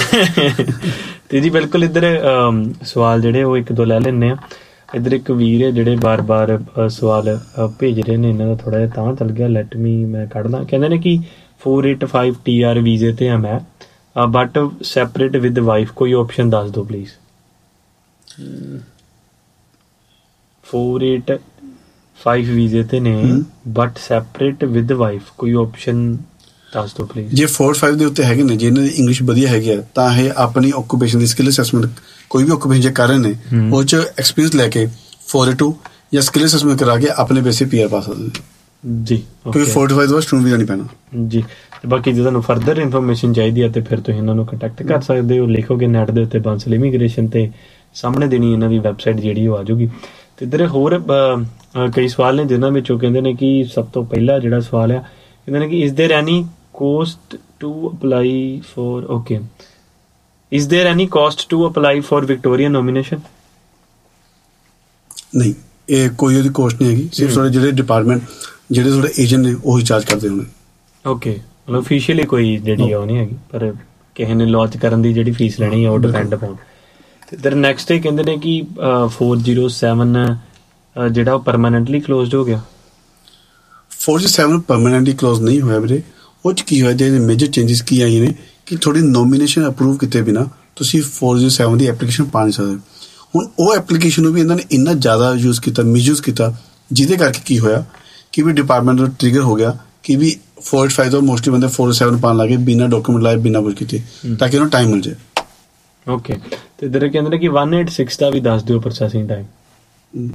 ਤੇ ਜੀ ਬਿਲਕੁਲ, ਇੱਧਰ ਸਵਾਲ ਜਿਹੜੇ ਉਹ ਇੱਕ ਦੋ ਲੈ ਲੈਂਦੇ ਆ। ਇੱਧਰ ਇੱਕ ਵੀਰ ਹੈ ਜਿਹੜੇ ਬਾਰ-ਬਾਰ ਸਵਾਲ ਭੇਜ ਰਹੇ ਨੇ, ਇਹਨਾਂ ਦਾ ਥੋੜਾ ਜਿਹਾ ਤਾਂ ਚੱਲ ਗਿਆ, ਲੈਟ ਮੀ ਮੈਂ ਕੱਢਦਾ। ਕਹਿੰਦੇ ਨੇ ਕਿ 485 TR ਵੀਜ਼ੇ ਤੇ ਆ ਮੈਂ, ਬਟ ਸੈਪਰੇਟ ਵਿਦ ਵਾਈਫ, ਕੋਈ ਆਪਸ਼ਨ ਦੱਸ ਦਿਓ ਪਲੀਜ਼। 485 ਵੀਜ਼ੇ ਤੇ ਨੇ ਬਟ ਸੈਪਰੇਟ ਵਿਦ ਵਾਈਫ, ਕੋਈ ਆਪਸ਼ਨ ਦੱਸ ਦਿਓ ਪਲੀਜ਼। ਜੇ 4-5 ਦੇ ਉੱਤੇ ਹੈਗੇ ਨੇ, ਜੇ ਇਹਨਾਂ ਦੀ ਇੰਗਲਿਸ਼ ਵਧੀਆ ਹੈਗੀ ਆ, ਤਾਂ ਇਹ ਆਪਣੀ ਆਕੂਪੇਸ਼ਨ ਦੀ ਸਕਿੱਲ ਅਸੈਸਮੈਂਟ, ਕੋਈ ਵੀ ਆਕੂਪੇਸ਼ਨ ਜੇ ਕਰ ਰਹੇ ਨੇ ਉਹ 'ਚ ਐਕਸਪੀਰੀਅੰਸ ਲੈ ਕੇ 482 ਜਾਂ ਸਕਿੱਲ ਅਸੈਸਮੈਂਟ ਕਰਾ ਕੇ ਆਪਣੇ ਪੈਸੇ PR ਪਾ ਸਕਦੇ ਜੀ, ਕਿਉਂਕਿ 4-5 ਦਾ ਸਟੂਡੈਂਟ ਵੀਜ਼ਾ ਨਹੀਂ ਪੈਣਾ ਜੀ। ਤੇ ਬਾਕੀ ਜੇ ਤੁਹਾਨੂੰ ਫਰਦਰ ਇਨਫੋਰਮੇਸ਼ਨ ਚਾਹੀਦੀ ਹੈ ਤੇ ਫਿਰ ਤੁਸੀਂ ਇਹਨਾਂ ਨੂੰ ਕੰਟੈਕਟ ਕਰ ਸਕਦੇ ਹੋ, ਲਿਖੋਗੇ ਨੈਟ ਦੇ ਉੱਤੇ ਬਾਂਸਲ ਇਮੀਗ੍ਰੇਸ਼ਨ ਤੇ ਸਾਹਮਣੇ ਦੇਣੀ ਇਹਨਾਂ ਦੀ ਵੈਬਸਾਈਟ ਜਿਹੜੀ ਉਹ ਆ ਜਾਊਗੀ। ਤੇ ਇੱਧਰ ਹੋਰ ਕਈ ਸਵਾਲ ਨੇ ਜਿਨ੍ਹਾਂ ਵਿੱਚੋਂ ਕਹਿੰਦੇ ਨੇ ਕਿ ਸਭ ਤੋਂ ਪਹਿਲਾ ਜਿਹੜਾ ਸਵਾਲ ਆ, ਕਹਿੰਦੇ ਨੇ ਕਿ is there any cost to apply for, okay, is there any cost to apply for Victorian nomination? ਨਹੀਂ, ਇਹ ਕੋਈ ਉਹਦੀ ਕੋਸਟ ਨਹੀਂ ਹੈਗੀ, ਸਿਰਫ ਤੁਹਾਡੇ ਜਿਹੜੇ ਡਿਪਾਰਟਮੈਂਟ, ਜਿਹੜੇ ਤੁਹਾਡੇ ਏਜੰਟ ਨੇ ਉਹੀ ਚਾਰਜ ਕਰਦੇ ਹੋਣੇ। ਓਕੇ, ਮਤਲਬ ਅਫੀਸ਼ੀਅਲੀ ਕੋਈ ਜਿਹੜੀ ਉਹ ਨਹੀਂ ਹੈਗੀ, ਪਰ ਕਿਸੇ ਨੇ ਲਾਂਚ ਕਰਨ ਦੀ ਜਿਹੜੀ ਫੀਸ ਲੈਣੀ ਹੈ ਉਹ ਡਿਪੈਂਡ ਅਪਨ। ਤੇ ਇੱਧਰ ਨੈਕਸਟ ਇਹ ਕਹਿੰਦੇ ਨੇ ਕਿ 407 ਜਿਹੜਾ ਉਹ ਪਰਮਾਨੈਂਟਲੀ ਕਲੋਜ਼ਡ ਹੋ ਗਿਆ। 407 ਪਰਮਾਨੈਂਟਲੀ ਕਲੋਜ਼ ਨਹੀਂ ਹੋਇਆ ਵੀਰੇ, ਉਹ 'ਚ ਕੀ ਹੋਇਆ, ਜਿਹੜੇ ਮੇਜਰ ਚੇਂਜਿਸ ਕੀ ਆਏ ਨੇ ਕਿ ਥੋੜੀ ਨੋਮੀਨੇਸ਼ਨ ਅਪਰੂਵ ਕੀਤੇ ਬਿਨਾ ਤੁਸੀਂ 407 ਦੀ ਐਪਲੀਕੇਸ਼ਨ ਪਾ ਨਹੀਂ ਸਕਦੇ। ਹੁਣ ਉਹ ਐਪਲੀਕੇਸ਼ਨ ਨੂੰ ਵੀ ਇਹਨਾਂ ਨੇ ਇੰਨਾ ਜ਼ਿਆਦਾ ਯੂਜ਼ ਕੀਤਾ, ਮਿਸਯੂਜ਼ ਕੀਤਾ, ਜਿਹਦੇ ਕਰਕੇ ਕੀ ਹੋਇਆ, ਕਿ ਵੀ ਡਿਪਾਰਟਮੈਂਟ ਨੂੰ ਟ੍ਰਿਗਰ ਹੋ ਗਿਆ ਕਿ ਵੀ 485 ਤੋਂ ਮੋਸਟਲੀ ਬੰਦੇ 407 ਪਾਉਣ ਲੱਗੇ ਬਿਨਾਂ ਡਾਕੂਮੈਂਟ ਲਾਏ ਬਿਨਾਂ ਕੁਝ ਕੀਤੇ ਤਾਂ ਕਿ ਉਹਨੂੰ ਟਾਈਮ ਮਿਲ ਜਾਏ। ਓਕੇ, ਤੇ ਇਧਰ ਕਹਿੰਦੇ ਨੇ ਕਿ 186 ਦਾ ਵੀ ਦੱਸ ਦਿਓ ਪ੍ਰੋਸੈਸਿੰਗ ਟਾਈਮ।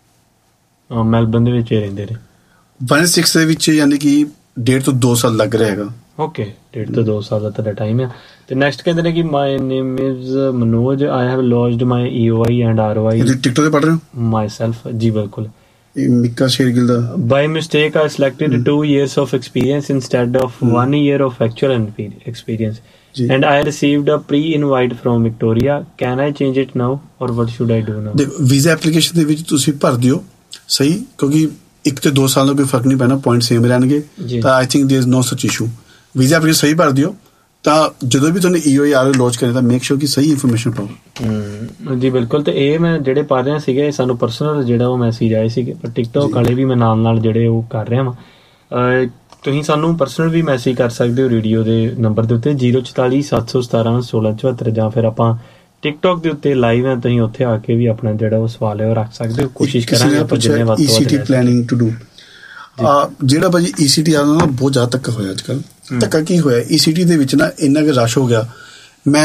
ਮੈਲਬਨ ਦੇ ਵਿੱਚ ਰਹਿੰਦੇ ਨੇ। 186 ਦੇ ਵਿੱਚ ਯਾਨੀ ਕਿ 1.5 ਤੋਂ 2 ਸਾਲ ਲੱਗ ਰਿਹਾ ਹੈਗਾ। ਓਕੇ, 1.5 ਤੋਂ 2 ਸਾਲ ਦਾ ਤੁਹਾਡਾ ਟਾਈਮ ਆ। ਤੇ ਨੈਕਸਟ ਕਹਿੰਦੇ ਨੇ ਕਿ ਮਾਈ name is Manoj, I have ਲੌਜਡ my EOI and ROI। TikTok ਤੇ ਪੜ ਰਹੇ ਹੋ? ਮਾਈ ਸੈਲਫ, ਜੀ ਬਿਲਕੁਲ। ਮਿੱਕਾ ਸ਼ੇਰਗਿਲ ਦਾ by mistake I selected 2 years of experience instead of 1 year of actual experience and I received a pre-invite from Victoria. Can I change it now or what should I do now? ਦੇਖੋ visa application ਦੇ ਵਿੱਚ ਤੁਸੀਂ ਭਰ ਦਿਓ ਸਹੀ, ਕਿਉਂਕਿ 1 ਤੇ 2 ਸਾਲ ਦਾ ਕੋਈ ਫਰਕ ਨਹੀਂ ਪੈਣਾ, ਪੁਆਇੰਟ ਸੇਮ ਰਹਿਣਗੇ ਤਾਂ I think ਦੇयर is no such issue। Visa application ਸਹੀ ਭਰ ਦਿਓ ਤਾਂ ਜਦੋਂ ਵੀ ਤੁਹਾਨੂੰ EOI ROI ਲਾਂਚ ਕਰੇ ਤਾਂ ਮੇਕ ਸ਼ੋਰ ਕਿ ਸਹੀ ਇਨਫੋਰਮੇਸ਼ਨ ਪਾਓ। ਜੀ ਬਿਲਕੁਲ। ਤੇ ਇਹ ਮੈਂ ਜਿਹੜੇ ਪੜ੍ਹ ਰਿਹਾ ਸੀਗੇ ਸਾਨੂੰ ਪਰਸਨਲ ਜਿਹੜਾ ਉਹ ਮੈਸੇਜ ਆਏ ਸੀਗੇ, ਪਰ ਟਿਕਟੋਕ ਵਾਲੇ ਵੀ ਮੈਂ ਨਾਲ ਜਿਹੜੇ ਉਹ ਕਰ ਰਿਹਾ ਵਾਂ। ਤੁਸੀਂ ਸਾਨੂੰ ਪਰਸਨਲ ਵੀ ਮੈਸੇਜ ਕਰ ਸਕਦੇ ਹੋ ਰੇਡੀਓ ਦੇ ਨੰਬਰ ਦੇ ਉੱਤੇ 044 717 1674 ਜਾਂ ਫਿਰ ਆਪਾਂ ਟਿਕਟੋਕ ਦੇ ਉੱਤੇ ਲਾਈਵ ਹੈ, ਤੁਸੀਂ ਉੱਥੇ ਆ ਕੇ ਵੀ ਆਪਣਾ ਜਿਹੜਾ ਉਹ ਸਵਾਲ ਹੈ ਉਹ ਰੱਖ ਸਕਦੇ ਹੋ। ਕੋਸ਼ਿਸ਼ ਕਰਾਂਗੇ ਆਪਾਂ ਜਿੰਨੇ ਵੱਧ ਤੋਂ ਵੱਧ ਪਲੈਨਿੰਗ ਟੂ ਡੂ। ਜਿਹੜਾ ਭਾਜੀ ECT ਆ ਨਾ ਬਹੁਤ ਜ਼ਿਆਦਾ ਧੱਕਾ ਹੋਇਆ ਅੱਜ ਕੱਲ੍ਹ। ਧੱਕਾ ਕੀ ਹੋਇਆ ECT ਦੇ ਵਿੱਚ ਨਾ ਇੰਨਾ ਕੁ ਰਸ਼ ਹੋ ਗਿਆ। ਮੈਂ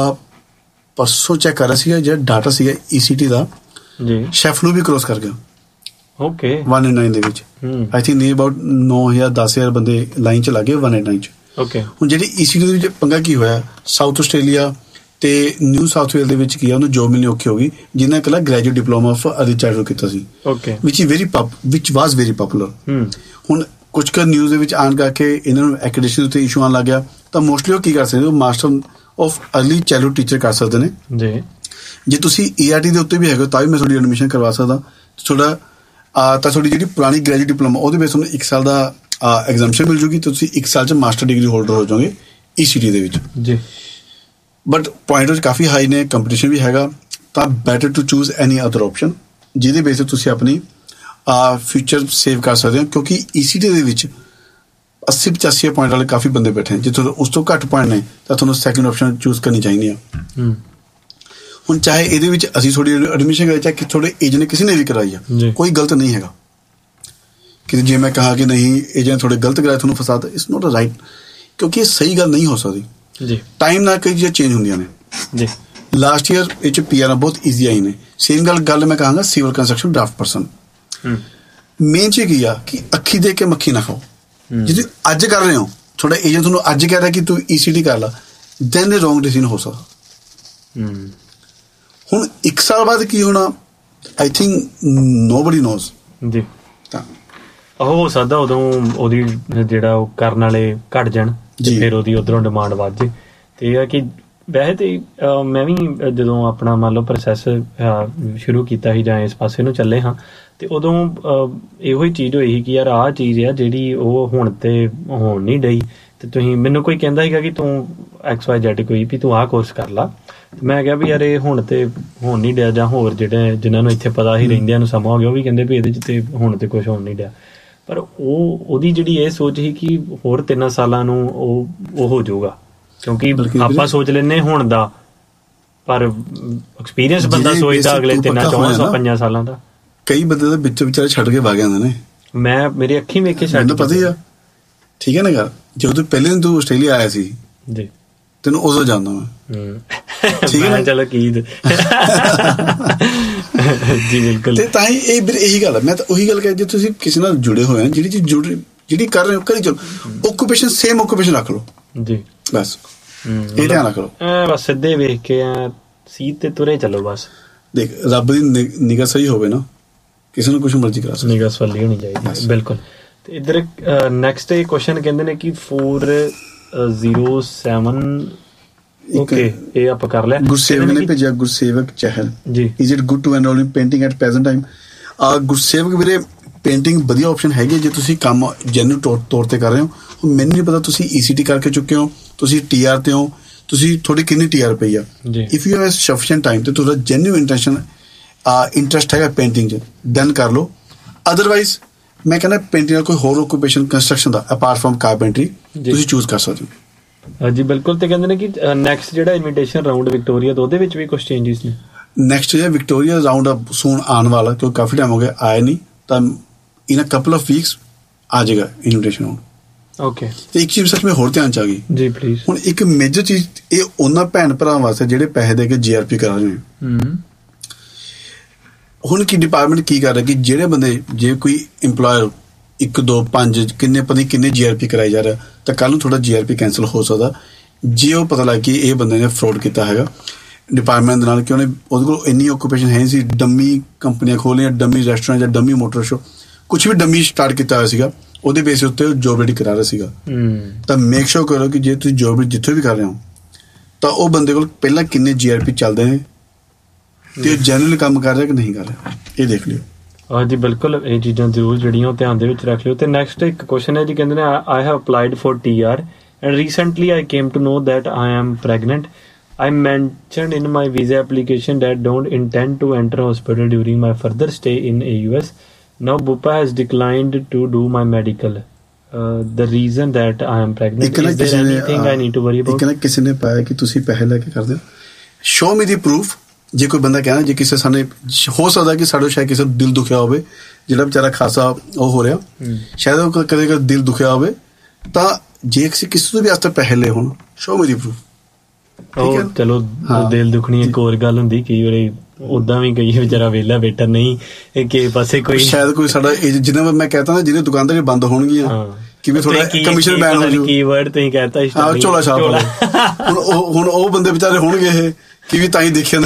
ਪਰਸੋਂ ਚੈੱਕ ਕਰ ਰਿਹਾ ਸੀਗਾ ਜਿਹੜਾ ਡਾਟਾ ਸੀਗਾ ECT ਦਾ ਜੀ ਸ਼ੈਫ ਨੂੰ ਵੀ ਕ੍ਰੋਸ ਕਰ ਗਿਆ। ਓਕੇ 189 ਦੇ ਵਿੱਚ ਆਈ ਥਿੰਕ ਨੀਅਰ ਅਬਾਊਟ 9,000-10,000 ਬੰਦੇ ਲਾਈਨ ਚ ਲੱਗੇ 189 ਚ। ਓਕੇ, ਹੁਣ ਜਿਹੜੀ ECT ਦੇ ਵਿੱਚ ਪੰਗਾ ਕੀ ਹੋਇਆ, ਸਾਊਥ ਆਸਟ੍ਰੇਲੀਆ ਤੇ ਨਿਊ ਸਾਊਥ ਵੇਲ ਦੇ ਵਿੱਚ ਕੀ ਆ ਉਹਨੂੰ ਜੋਬ ਮਿਲਣੀ ਔਖੀ ਹੋ ਗਈ ਜਿਹਨਾਂ ਇਕੱਲਾ graduate diploma of early childhood ਕੀਤਾ ਸੀ। Okay, which was very poplar. ਹੁਣ ਕੁਝ ਕੁ ਨਿਊਜ਼ ਦੇ ਵਿੱਚ ਆਉਣ ਕਰਕੇ ਇਹਨਾਂ ਨੂੰ ਐਕ੍ਰੈਡੀਟੇਸ਼ਨ ਉੱਤੇ ਇਸ਼ੂ ਆਉਣ ਲੱਗ ਗਿਆ ਤਾਂ ਮੋਸਟਲੀ ਉਹ ਕੀ ਕਰ ਸਕਦੇ, ਉਹ master of early childhood teacher ਕਰ ਸਕਦੇ ਨੇ ਜੀ। ਜੇ ਤੁਸੀਂ ERT ਦੇ ਉੱਤੇ ਵੀ ਹੈਗੇ ਤਾਂ ਵੀ ਮੈਂ ਤੁਹਾਡੀ ਐਡਮਿਸ਼ਨ ਕਰਵਾ ਸਕਦਾ। ਤਾਂ ਤੁਹਾਡੀ ਜਿਹੜੀ ਪੁਰਾਣੀ ਗ੍ਰੈਜੂਏਟ ਡਿਪਲੋਮਾ ਉਹਦੇ ਵਿੱਚ ਤੁਹਾਨੂੰ 1 ਸਾਲ ਦਾ ਐਗਜ਼ਾਮਸ਼ਨ ਮਿਲ ਜੂਗੀ, ਤੁਸੀਂ 1 ਸਾਲ 'ਚ ਮਾਸਟਰ ਡਿਗਰੀ ਹੋਲਡਰ ਹੋ ਜਾਓਗੇ ECT ਦੇ ਵਿੱਚ ਜੀ। ਬਟ ਪੁਆਇੰਟ ਕਾਫੀ ਹਾਈ ਨੇ, ਕੰਪੀਟੀਸ਼ਨ ਵੀ ਹੈਗਾ, ਤਾਂ better to choose any other option ਜਿਹਦੇ ਬੇਸ 'ਤੇ ਤੁਸੀਂ ਆਪਣੀ ਫਿਊਚਰ ਸੇਵ ਕਰ ਸਕਦੇ ਹੋ। ਕਿਉਂਕਿ ECT ਦੇ ਵਿੱਚ 80-85 ਪੁਆਇੰਟ ਵਾਲੇ ਕਾਫੀ ਬੰਦੇ ਬੈਠੇ ਨੇ। ਜੇ ਤੁਹਾਨੂੰ ਉਸ ਤੋਂ ਘੱਟ ਪੁਆਇੰਟ ਨੇ ਤਾਂ ਤੁਹਾਨੂੰ ਸੈਕਿੰਡ ਆਪਸ਼ਨ ਚੂਜ਼ ਕਰਨੀ ਚਾਹੀਦੀ ਆ। ਹੁਣ ਚਾਹੇ ਇਹਦੇ ਵਿੱਚ ਅਸੀਂ ਥੋੜੀ ਐਡਮਿਸ਼ਨ ਕਰਾਈ, ਚਾਹੇ ਥੋੜੇ ਏਜੰਟ ਨੇ ਕਿਸੇ ਨੇ ਵੀ ਕਰਾਈ ਆ, ਕੋਈ ਗਲਤ ਨਹੀਂ ਹੈਗਾ। ਕਿ ਜੇ ਮੈਂ ਕਹਾ ਕਿ ਨਹੀਂ ਏਜੰਟ ਥੋੜੇ ਗਲਤ ਕਰਾਇਆ ਤੁਹਾਨੂੰ ਫਸਾਤਾ, ਇਟਸ ਨੋਟ ਰਾਈਟ, ਕਿਉਂਕਿ ਇਹ ਸਹੀ ਗੱਲ ਨਹੀਂ ਹੋ ਸਕਦੀ ਜੀ। ਟਾਈਮ ਨਾਲ ਕਈ ਚੀਜ਼ਾਂ ਚੇਂਜ ਹੁੰਦੀਆਂ ਨੇ ਜੀ। ਲਾਸਟ ਈਅਰ ਇਹ 'ਚ PR ਬਹੁਤ ਈਜ਼ੀ ਆਈ ਨੇ। ਸੇਮ ਗੱਲ ਮੈਂ ਕਹਾਂਗਾ civil construction draft person main ਚ ਕੀ ਆ ਕਿ ਅੱਖੀ ਦੇਖ ਕੇ ਮੱਖੀ ਨਾ ਖਾਓ। ਜੇ ਅੱਜ ਕਰ ਰਹੇ ਹੋ, ਤੁਹਾਡਾ ਏਜੰਟ ਤੁਹਾਨੂੰ ਅੱਜ ਕਹਿ ਰਿਹਾ ਕਿ ਤੂੰ ECT ਕਰ ਲਾ, ਦੈਨ ਇਹ ਰੋਂਗ ਡਿਸੀਜਨ ਹੋ ਸਕਦਾ। ਹੁਣ 1 ਸਾਲ ਬਾਅਦ ਕੀ ਹੋਣਾ ਆਈ ਥਿੰਕ ਨੋਬਡੀ ਨੋਜ਼ ਜੀ। ਤਾਂ ਹੋ ਸਕਦਾ ਉਦੋਂ ਉਹਦੀ ਜਿਹੜਾ ਉਹ ਕਰਨ ਵਾਲੇ ਘੱਟ ਜਾਣ ਤੇ ਫਿਰ ਉਹਦੀ ਉਧਰੋਂ ਡਿਮਾਂਡ ਵੱਧ ਜੇ। ਤੇ ਇਹ ਆ ਕਿ ਵੈਸੇ ਤੇ ਮੈਂ ਵੀ ਜਦੋਂ ਆਪਣਾ ਮੰਨ ਲਓ ਪ੍ਰੋਸੈਸ ਸ਼ੁਰੂ ਕੀਤਾ ਸੀ ਜਾਂ ਇਸ ਪਾਸੇ ਨੂੰ ਚੱਲੇ ਹਾਂ ਤੇ ਉਦੋਂ ਇਹੋ ਹੀ ਚੀਜ਼ ਹੋਈ ਸੀ ਕਿ ਯਾਰ ਆਹ ਚੀਜ਼ ਆ ਜਿਹੜੀ ਉਹ ਹੁਣ ਤੇ ਹੋਣ ਨਹੀਂ ਡਈ, ਤੇ ਤੁਸੀਂ ਮੈਨੂੰ ਕੋਈ ਕਹਿੰਦਾ ਸੀਗਾ ਕਿ ਤੂੰ XYZ ਕੋਈ ਵੀ ਤੂੰ ਆਹ ਕੋਰਸ ਕਰ ਲਾ, ਮੈਂ ਕਿਹਾ ਵੀ ਯਾਰ ਇਹ ਹੁਣ ਤੇ ਹੋਣ ਨਹੀਂ ਡਿਆ, ਜਾਂ ਹੋਰ ਜਿਹੜੇ ਜਿਨ੍ਹਾਂ ਨੂੰ ਇੱਥੇ ਪਤਾ ਹੀ ਰਹਿੰਦਿਆਂ ਨੂੰ ਸਮਾਂ ਹੋ ਗਿਆ ਉਹ ਵੀ ਕਹਿੰਦੇ ਵੀ ਇਹਦੇ 'ਚ ਤੇ ਹੁਣ ਤੇ ਕੁਛ ਹੋਣ ਨਹੀਂ ਡਿਆ। ਪਰ ਉਹਦੀ ਜਿਹੜੀ ਇਹ ਸੋਚ ਸੀ ਕਿ ਹੋਰ 3 ਸਾਲਾਂ ਨੂੰ ਉਹ ਹੋ ਜਾਊਗਾ, ਕਿਉਂਕਿ ਆਪਾਂ ਸੋਚ ਲੈਂਦੇ ਹੁਣ ਦਾ, ਪਰ ਐਕਸਪੀਰੀਅੰਸ ਬੰਦਾ ਸੋਚਦਾ ਅਗਲੇ 3-4-5 ਸਾਲਾਂ ਦਾ। ਕਈ ਬੰਦੇ ਤਾਂ ਵਿੱਚ ਵਿਚਾਰੇ ਛੱਡ ਕੇ ਵਗ ਜਾਂਦੇ ਨੇ। ਮੈਂ ਮੇਰੀ ਅੱਖੀਂ ਵੇਖ ਕੇ ਛੱਡ ਪਤਾ ਹੀ ਆ। ਠੀਕ ਹੈ ਨਾ ਗੱਲ, ਜਦੋਂ ਤੂੰ ਪਹਿਲੇ ਦਿਨ ਤੂੰ ਆਸਟ੍ਰੇਲੀਆ ਆਇਆ ਸੀ ਜੀ, ਤੈਨੂੰ ਉਦੋਂ ਜਾਣਦਾ ਮੈਂ। ਠੀਕ ਹੈ, ਚਲੋ ਕੀ ਜੀ ਬਿਲਕੁਲ। ਤੇ ਤਾਂ ਹੀ ਇਹੀ ਗੱਲ ਹੈ, ਮੈਂ ਤਾਂ ਉਹੀ ਗੱਲ ਕਹਿ, ਜੇ ਤੁਸੀਂ ਕਿਸੇ ਨਾਲ ਜੁੜੇ ਹੋਏ ਹੋ, ਜਿਹੜੀ ਚੀਜ਼ ਜਿਹੜੀ ਕਰ ਰਹੇ ਹੋ ਕਰੀ ਚਲੋ, ਓਕੂਪੇਸ਼ਨ ਸੇਮ ਓਕੂਪੇਸ਼ਨ ਰੱਖ ਲਓ ਜੀ, ਬਸ ਇਹ ਧਿਆਨ ਰੱਖ ਲਓ। ਬਸ ਸਿੱਧੇ ਵੇਖ ਕੇ ਸੀਟ ਤੇ ਤੁਰੇ ਚੱਲੋ ਬਸ। ਦੇਖ ਰੱਬ ਦੀ ਨਿਗਾਹ ਸਹੀ ਹੋਵੇ ਨਾ, ਕਿਸੇ ਨੂੰ ਕੁਛ ਮਰਜ਼ੀ ਕਰਾ ਸਕਦਾ, ਨਿਗਾਹ ਸਵਾਲੀ ਹੋਣੀ ਚਾਹੀਦੀ। ਬਿਲਕੁਲ। ਤੇ ਇੱਧਰ ਨੈਕਸਟ ਇਹ ਕੁਐਸਚਨ ਕਹਿੰਦੇ ਨੇ ਕਿ 407 ਓਕੇ, ਇਹ ਆਪਾਂ ਕਰ ਲਿਆ। ਗੁਰਸੇਵਕ ਨੇ ਭੇਜਿਆ, ਗੁਰਸੇਵਕ ਚਹਿਲ ਜੀ, is it good to enrol in painting at present time? Gursewak ਵੀਰੇ ਪੇਂਟਿੰਗ ਵਧੀਆ ਆਪਸ਼ਨ ਹੈਗੀ ਜੇ ਤੁਸੀਂ ਕੰਮ ਜੈਨੂਇਨ ਤੌਰ ਤੇ ਕਰ ਰਹੇ ਹੋ। ਮੈਨੂੰ ਨਹੀਂ ਪਤਾ ਤੁਸੀਂ ECT ਕਰਕੇ ਚੁੱਕੇ ਹੋ, ਤੁਸੀਂ TR ਤੇ ਹੋ, ਤੁਸੀਂ ਤੁਹਾਡੀ ਕਿੰਨੀ TR ਪਈ ਆ। If you have sufficient time ਤੇ ਤੁਹਾਡਾ ਜੈਨੂਇਨ ਇੰਟਰਸਟ ਹੈਗਾ ਪੇਂਟਿੰਗ 'ਚ, ਦੈਨ ਕਰ ਲਓ। ਅਦਰਵਾਈਜ਼ ਮੈਂ ਕਹਿੰਦਾ ਪੇਂਟਿੰਗ ਦਾ ਕੋਈ ਹੋਰ occupation construction the apart from carpentry ਤੁਸੀਂ ਚੂਜ਼ ਕਰ ਸਕਦੇ ਹੋ ਜੀ। ਬਿਲਕੁਲ। ਤੇ ਕਹਿੰਦੇ ਨੇ ਕਿ ਨੈਕਸਟ ਜਿਹੜਾ ਇਨਵੀਟੇਸ਼ਨ ਰਾਊਂਡ ਵਿਕਟੋਰੀਆ ਦਾ ਉਹਦੇ ਵਿੱਚ ਵੀ ਕੁਝ ਚੇਂਜਸ ਨੇ। ਨੈਕਸਟ ਜਿਹੜਾ ਵਿਕਟੋਰੀਆ ਰਾਊਂਡ ਸੂਨ ਆਉਣ ਵਾਲਾ, ਕਿਉਂਕਿ ਕਾਫੀ ਟਾਈਮ ਹੋ ਗਿਆ ਆਇਆ ਨਹੀਂ, ਤਾਂ ਇਨ ਅ ਕਪਲ ਆਫ ਵੀਕਸ ਆ ਜਾਏਗਾ ਇਨਵੀਟੇਸ਼ਨ ਹੁਣ। ਓਕੇ, ਤੇ ਇੱਕ ਚੀਜ਼ ਸੱਚ ਮੈਂ ਹੋਰ ਧਿਆਨ ਚ ਆ ਗਈ ਜੀ ਪਲੀਜ਼। ਹੁਣ ਇੱਕ ਮੇਜਰ ਚੀਜ਼ ਇਹ ਉਹਨਾਂ ਭੈਣ ਭਰਾ ਵਾਸਤੇ ਜਿਹੜੇ ਪੈਸੇ ਦੇ ਕੇ GRP ਕਰਾ ਰਹੇ ਨੇ। ਹੁਣ ਕੀ ਡਿਪਾਰਟਮੈਂਟ ਕੀ ਕਰ ਰਿਹਾ ਕਿ ਜਿਹੜੇ ਬੰਦੇ, ਜੇ ਕੋਈ ਇੰਪਲੋਇਰ 1 2 5 ਕਿੰਨੇ GRP ਕਰਾਈ ਜਾ ਰਿਹਾ, ਤਾਂ ਕੱਲ ਨੂੰ ਥੋੜਾ GRP ਕੈਂਸਲ ਹੋ ਸਕਦਾ ਜੇ ਉਹ ਪਤਾ ਲੱਗ ਕਿ ਇਹ ਬੰਦੇ ਨੇ ਫਰੋਡ ਕੀਤਾ ਹੈਗਾ ਡਿਪਾਰਟਮੈਂਟ ਦੇ ਨਾਲ, ਕਿ ਉਹਨੇ ਉਹਦੇ ਕੋਲ ਇੰਨੀ ਆਕੂਪੇਸ਼ਨ ਹੈ ਨਹੀਂ ਸੀ, ਡੰਮੀ ਕੰਪਨੀਆਂ ਖੋਲੀਆਂ, ਡੰਮੀ ਰੈਸਟੋਰੈਂਟ ਜਾਂ ਡੰਮੀ ਮੋਟਰ ਸ਼ੋ, ਕੁਝ ਵੀ ਡੰਮੀ ਸਟਾਰਟ ਕੀਤਾ ਹੋਇਆ ਸੀਗਾ, ਉਹਦੇ ਬੇਸ ਉੱਤੇ ਜੋਬ ਰੈਡੀ ਕਰਾ ਰਿਹਾ ਸੀਗਾ। ਤਾਂ ਮੇਕ ਸ਼ੋਰ ਕਰੋ ਕਿ ਜੇ ਤੁਸੀਂ ਜੋਬ ਜਿੱਥੇ ਵੀ ਕਰ ਰਹੇ ਹੋ ਤਾਂ ਉਹ ਬੰਦੇ ਕੋਲ ਪਹਿਲਾਂ ਕਿੰਨੇ GRP ਚੱਲਦੇ ਨੇ ਤੇ ਉਹ ਜਨਰਲ ਕੰਮ ਕਰ ਰਿਹਾ ਕਿ ਨਹੀਂ ਕਰ ਰਿਹਾ, ਇਹ ਦੇਖ ਲਿਓ। ਜੀ ਬਿਲਕੁਲ, ਇਹ ਚੀਜ਼ਾਂ ਜ਼ਰੂਰ ਜਿਹੜੀਆਂ ਉਹ ਧਿਆਨ ਦੇ ਵਿੱਚ ਰੱਖ ਲਿਓ। ਤੇ ਨੈਕਸਟ ਇੱਕ ਕੁਐਸਚਨ ਹੈ ਜੀ, ਕਹਿੰਦੇ ਨੇ I have applied for TR and recently I came to know that I am pregnant. I mentioned in my visa application that don't intend to enter hospital during my further stay in AUS. Now Bupa has declined to do my medical. The reason that I am pregnant. Is there anything I need to worry about? ਇੱਕ ਨਾ ਕਿਸੇ ਨੇ ਪਾਇਆ ਕਿ ਤੁਸੀਂ ਪੈਸੇ ਲੈ ਕੇ ਕਰਦੇ ਹੋ, show me the proof। ਜੇ ਕੋਈ ਬੰਦਾ ਕਹਿੰਦਾ ਜੇ ਕਿਸੇ ਸਾਨੇ ਹੋ ਸਕਦਾ ਕਿ ਸਾਡੇ ਸ਼ਾਇਦ ਕਿਸੇ ਦਿਲ ਦੁਖਿਆ ਹੋਵੇ, ਜਿਹੜਾ ਵਿਚਾਰਾ ਖਾਸਾ ਉਹ ਹੋ ਰਿਹਾ, ਸ਼ਾਇਦ ਉਹ ਕਦੇ ਕਦੇ ਦਿਲ ਦੁਖਿਆ ਹੋਵੇ, ਤਾਂ ਜੇ ਕਿਸੇ ਤੋਂ ਵੀ ਵਾਸਤੇ ਪੈਸੇ ਲਏ ਹੋਣ, show me the proof। ਉਹ ਚਲੋ ਦਿਲ ਦੁਖਣੀ ਇੱਕ ਹੋਰ ਗੱਲ ਹੁੰਦੀ, ਕਈ ਵਾਰੀ ਉਦਾਂ ਵੀ ਕਈ ਵਿਚਾਰਾ ਵਿਹਲਾ ਬੈਠਾ ਨਹੀਂ ਕਿਸੇ ਪਾਸੇ ਕੋਈ, ਸ਼ਾਇਦ ਕੋਈ ਸਾਡਾ ਜਿਹਨਾਂ ਮੈਂ ਕਹਿਤਾ ਨਾ ਜਿਹਨੇ ਦੁਕਾਨਦਾਰੀ ਬੰਦ ਹੋਣਗੀਆਂ ਕਿ ਵੀ ਥੋੜਾ ਕਮਿਸ਼ਨ ਬੈਨ ਹੋ ਜੂ, ਕੀਵਰਡ ਤੁਸੀਂ ਕਹਿਤਾ ਝੋਲਾ ਛਾਪ ਹੁਣ ਉਹ ਬੰਦੇ ਵਿਚਾਰੇ ਹੋਣਗੇ ਇਹ ਕਿ ਵੀ ਤਾਂ ਹੀ ਦੇਖਿਆ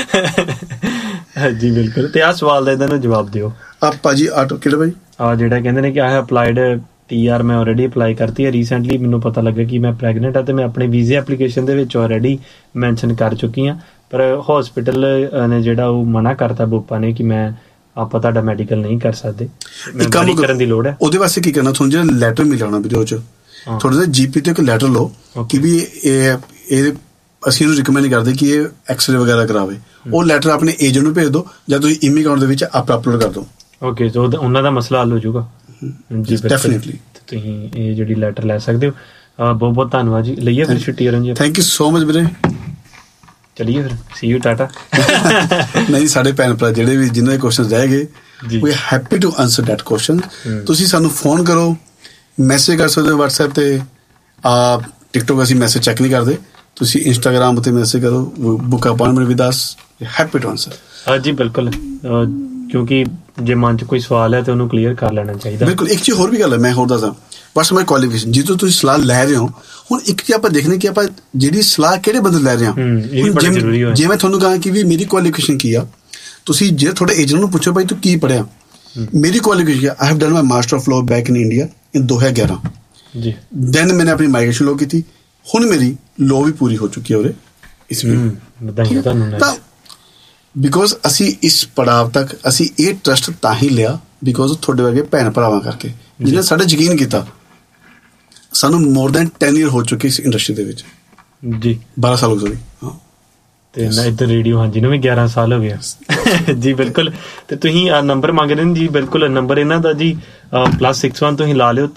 ਵਿਚਾਰੇ। ਜੀ ਬਿਲਕੁਲ। ਤੇ ਆਹ ਸਵਾਲ ਦਾ ਇਹਨਾਂ ਨੂੰ ਜਵਾਬ ਦਿਓ। ਭਾਜੀ ਆਟੋ ਕਿਹੜਾ ਭਾਈ ਜਿਹੜਾ ਕਹਿੰਦੇ ਨੇ ਕਿ ਆਈ ਹੈਵ ਅਪਲਾਈਡ TR, ਮੈਂ ਆਲਰੇਡੀ ਅਪਲਾਈ ਕਰਤੀ ਹੈ ਰੀਸੈਂਟਲੀ, ਮੈਨੂੰ ਪਤਾ ਲੱਗਾ ਕਿ ਮੈਂ ਪ੍ਰੈਗਨੈਂਟ ਹਾਂ ਤੇ ਮੈਂ ਆਪਣੇ ਵੀਜ਼ੇ ਐਪਲੀਕੇਸ਼ਨ ਦੇ ਵਿੱਚ ਆਲਰੇਡੀ ਮੈਂਸ਼ਨ ਕਰ ਚੁੱਕੀ ਹਾਂ, ਪਰ ਹਸਪੀਟਲ ਨੇ ਜਿਹੜਾ ਉਹ ਮਨਾ ਕਰਤਾ ਬੋਪਾ ਨੇ ਕਿ ਆਪਾਂ ਤੁਹਾਡਾ ਮੈਡੀਕਲ ਨਹੀਂ ਕਰ ਸਕਦੇ, ਮੈਨੂੰ ਕਰਨ ਦੀ ਲੋੜ ਹੈ। ਉਹਦੇ ਵਾਸਤੇ ਕੀ ਕਰਨਾ, ਤੁਹਾਨੂੰ ਜਿਹੜਾ ਲੈਟਰ ਮਿਲਣਾ ਵੀਡੀਓ ਚ ਥੋੜਾ ਜਿਹਾ GP ਤੇ ਇੱਕ ਲੈਟਰ ਲਓ ਕਿ ਵੀ ਇਹ ਅਸੀਂ ਇਹਨੂੰ ਰਿਕਮੈਂਡ ਕਰਦੇ ਕਿ ਇਹ ਐਕਸਰੇ ਵਗੈਰਾ ਕਰਾਵੇ, ਉਹ ਲੈਟਰ ਆਪਣੇ ਏਜੰਟ ਨੂੰ ਭੇਜ ਦਿਓ ਜਾਂ ਤੁਸੀਂ ਇਮੀਗ੍ਰੈਂਟ ਦੇ ਵਿੱਚ ਅਪਲੋਡ ਕਰ ਦਿਓ। ਓਕੇ, ਸੋ ਉਹਨਾਂ ਦਾ ਮਸਲਾ ਹੱਲ ਹੋ ਜਾਊਗਾ। ਜੀ ਡੈਫੀਨਿਟਲੀ ਤੁਸੀਂ ਇਹ ਜਿਹੜੀ ਲੈਟਰ ਲੈ ਸਕਦੇ ਹੋ। ਬਹੁਤ ਬਹੁਤ ਧੰਨਵਾਦ ਜੀ। ਲਈਏ ਫਿਰ ਛੁੱਟੀ ਕਰਨ ਜੀ। ਥੈਂਕ ਯੂ ਸੋ ਮਚ ਵੀਰੇ। ਚਲਿਏ ਫਿਰ, ਸੀ ਯੂ, ਟਾਟਾ। ਨਹੀਂ, ਸਾਡੇ ਭੈਣ ਭਰਾ ਜਿਹੜੇ ਵੀ ਜਿਨ੍ਹਾਂ ਦੇ ਕੁਐਸਚਨ ਰਹਿ ਗਏ, ਵੀ are happy to answer that question. ਤੁਸੀਂ ਸਾਨੂੰ ਫੋਨ ਕਰੋ, ਮੈਸੇਜ ਕਰ ਸਕਦੇ ਹੋ WhatsApp ਤੇ, TikTok ਅਸੀਂ ਮੈਸੇਜ ਚੈੱਕ ਨਹੀਂ ਕਰਦੇ, ਤੁਸੀਂ Instagram ਉੱਤੇ ਮੈਸੇਜ ਕਰੋ, book appointment with us, happy to answer. ਜੀ ਬਿਲਕੁਲ, ਕਿਉਂਕਿ ਜੇ ਮਨ 'ਚ ਕੋਈ ਸਵਾਲ ਹੈ ਤਾਂ ਉਹਨੂੰ ਕਲੀਅਰ ਕਰ ਲੈਣਾ ਚਾਹੀਦਾ। ਬਿਲਕੁਲ। ਇੱਕ ਚੀਜ਼ ਹੋਰ ਵੀ ਗੱਲ ਹੈ, ਮੈਂ ਹੋਰ ਦੱਸਾਂ, ਬਸ ਮਾਈ ਕੁਆਲੀਫਿਕੇਸ਼ਨ ਜਿੱਦੋਂ ਤੁਸੀਂ ਸਲਾਹ ਲੈ ਰਹੇ ਹੋ, ਹੁਣ ਇੱਕ ਚੀਜ਼ ਆਪਾਂ ਦੇਖਦੇ ਕਿ ਆਪਾਂ ਜਿਹੜੀ ਸਲਾਹ ਕਿਹੜੇ ਬੰਦੇ ਲੈ ਰਹੇ ਹਾਂ। ਜੇ ਮੈਂ ਤੁਹਾਨੂੰ ਕਹਾਂ ਕਿ ਵੀ ਮੇਰੀ ਕੁਆਲੀਫਿਕੇਸ਼ਨ ਕੀ ਆ, ਤੁਸੀਂ ਜੇ ਤੁਹਾਡੇ ਏਜੰਟ ਨੂੰ ਪੁੱਛੋ ਭਾਈ ਤੂੰ ਕੀ ਪੜ੍ਹਿਆ, ਮੇਰੀ qualification I have done my master of law back in India ਇਨ 2011 ਜੀ। ਦੈਨ ਮੈਨੇ ਆਪਣੀ ਮਾਈਗ੍ਰੇਸ਼ਨ ਲਾਅ ਕੀਤੀ, ਹੁਣ ਮੇਰੀ ਲਾਅ ਵੀ ਪੂਰੀ ਹੋ ਚੁੱਕੀ ਹੈ ਉਰੇ ਇਸ ਵਿੱਚ। ਤਾਂ ਬਿਕੋਜ਼ ਅਸੀਂ ਇਸ ਪੜਾਵ ਤੱਕ ਅਸੀਂ ਇਹ ਟਰਸਟ ਤਾਂ ਹੀ ਲਿਆ ਬਿਕੋਜ਼ ਤੁਹਾਡੇ ਵਰਗੇ ਭੈਣ ਭਰਾਵਾਂ ਕਰਕੇ, ਜਿਹਨੇ ਸਾਡੇ ਯਕੀਨ ਕੀਤਾ। ਸਾਨੂੰ ਮੋਰ ਦੈਨ 10 ਈਅਰ ਹੋ ਚੁੱਕੇ ਇਸ ਇੰਡਸਟਰੀ ਦੇ ਵਿੱਚ ਜੀ, 12 ਸਾਲ ਹੋ ਗਏ। ਹਾਂ, ਤੇ ਨਾ ਇੱਧਰ ਰੇਡੀਓ ਹਾਂਜੀ ਨੂੰ ਵੀ 11 ਸਾਲ ਹੋ ਗਿਆ ਜੀ। ਬਿਲਕੁਲ। ਤੇ ਤੁਸੀਂ ਨੰਬਰ ਮੰਗ ਰਹੇ ਨੇ ਜੀ, ਬਿਲਕੁਲ ਨੰਬਰ ਇਹਨਾਂ ਦਾ ਜੀ +61 ਤੁਸੀਂ ਲਾ ਲਿਓ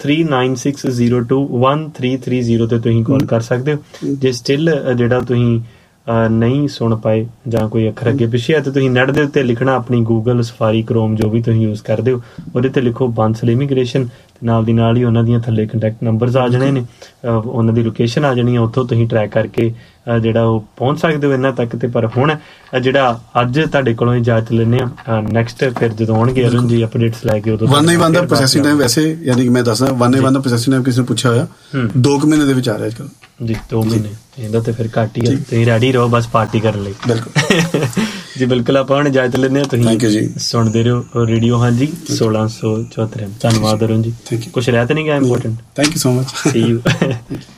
3960213330 ਤੇ ਤੁਸੀਂ ਕਾਲ ਕਰ ਸਕਦੇ ਹੋ। ਜੇ ਸਟਿਲ ਜਿਹੜਾ ਤੁਸੀਂ ਨਹੀਂ ਸੁਣ ਪਾਏ ਜਾਂ ਕੋਈ ਅੱਖਰ ਅੱਗੇ ਪਿੱਛੇ ਹੈ ਤਾਂ ਤੁਸੀਂ ਨੈਟ ਦੇ ਉੱਤੇ ਲਿਖਣਾ, ਆਪਣੀ ਗੂਗਲ, ਸਫਾਰੀ, ਕਰੋਮ ਜੋ ਵੀ ਤੁਸੀਂ ਯੂਜ਼ ਕਰਦੇ ਹੋ ਉਹਦੇ ਤੇ ਲਿਖੋ ਬਾਂਸਲ ਇਮੀਗ੍ਰੇਸ਼ਨ, ਤੇ ਨਾਲ ਦੀ ਨਾਲ ਹੀ ਉਹਨਾਂ ਦੀਆਂ ਥੱਲੇ ਕੰਟੈਕਟ ਨੰਬਰਸ ਆ ਜਾਣੇ ਨੇ, ਉਹਨਾਂ ਦੀ ਲੋਕੇਸ਼ਨ ਆ ਜਾਣੀ ਹੈ, ਉੱਥੋਂ ਤੁਸੀਂ ਟਰੈਕ ਕਰਕੇ ਜਿਹੜਾ ਉਹ ਪਹੁੰਚ ਸਕਦੇ ਹੋ ਇਹਨਾਂ ਤੱਕ। ਤੇ ਪਰ ਹੁਣ ਜਿਹੜਾ ਅੱਜ ਤੁਹਾਡੇ ਕੋਲੋਂ ਇਜਾਜ਼ਤ ਲੈਂਦੇ ਹਾਂ, ਨੈਕਸਟ ਫਿਰ ਜਦੋਂ ਆਉਣਗੇ ਅਰੁਣ ਜੀ ਅਪਡੇਟਸ ਲੈ ਕੇ, ਉਦੋਂ 1 ਦਾ ਪ੍ਰੋਸੈਸਿੰਗ ਟਾਈਮ, ਵੈਸੇ ਯਾਨੀ ਕਿ ਮੈਂ ਦੱਸਦਾ 1 ਦਾ ਪ੍ਰੋਸੈਸਿੰਗ ਟਾਈਮ ਕਿਸੇ ਨੇ ਪੁੱਛਿਆ ਹੋਇਆ 2 ਮਹੀਨੇ ਦੇ ਵਿੱਚ ਆ ਰਿਹਾ ਅੱਜ ਕੱਲ੍ਹ ਜੀ। 2 ਮਹੀਨੇ ਇਹਦਾ ਤੇ ਫਿਰ ਘੱਟ ਹੀ ਹੈ, ਤੁਸੀਂ ਰੈਡੀ ਰਹੋ ਬਸ ਪਾਰਟੀ ਕਰਨ ਲਈ। ਬਿਲਕੁਲ ਜੀ ਬਿਲਕੁਲ। ਆਪਾਂ ਹੁਣ ਇਜਾਜ਼ਤ ਲੈਂਦੇ ਹਾਂ, ਤੁਸੀਂ ਸੁਣਦੇ ਰਹੋ ਰੇਡੀਓ ਹਾਂਜੀ 1674। ਧੰਨਵਾਦ ਅਰੁਣ ਜੀ। ਕੁਛ ਰਹਿ ਤਾਂ ਨਹੀਂ ਗਿਆ important? Thank you so much. C you.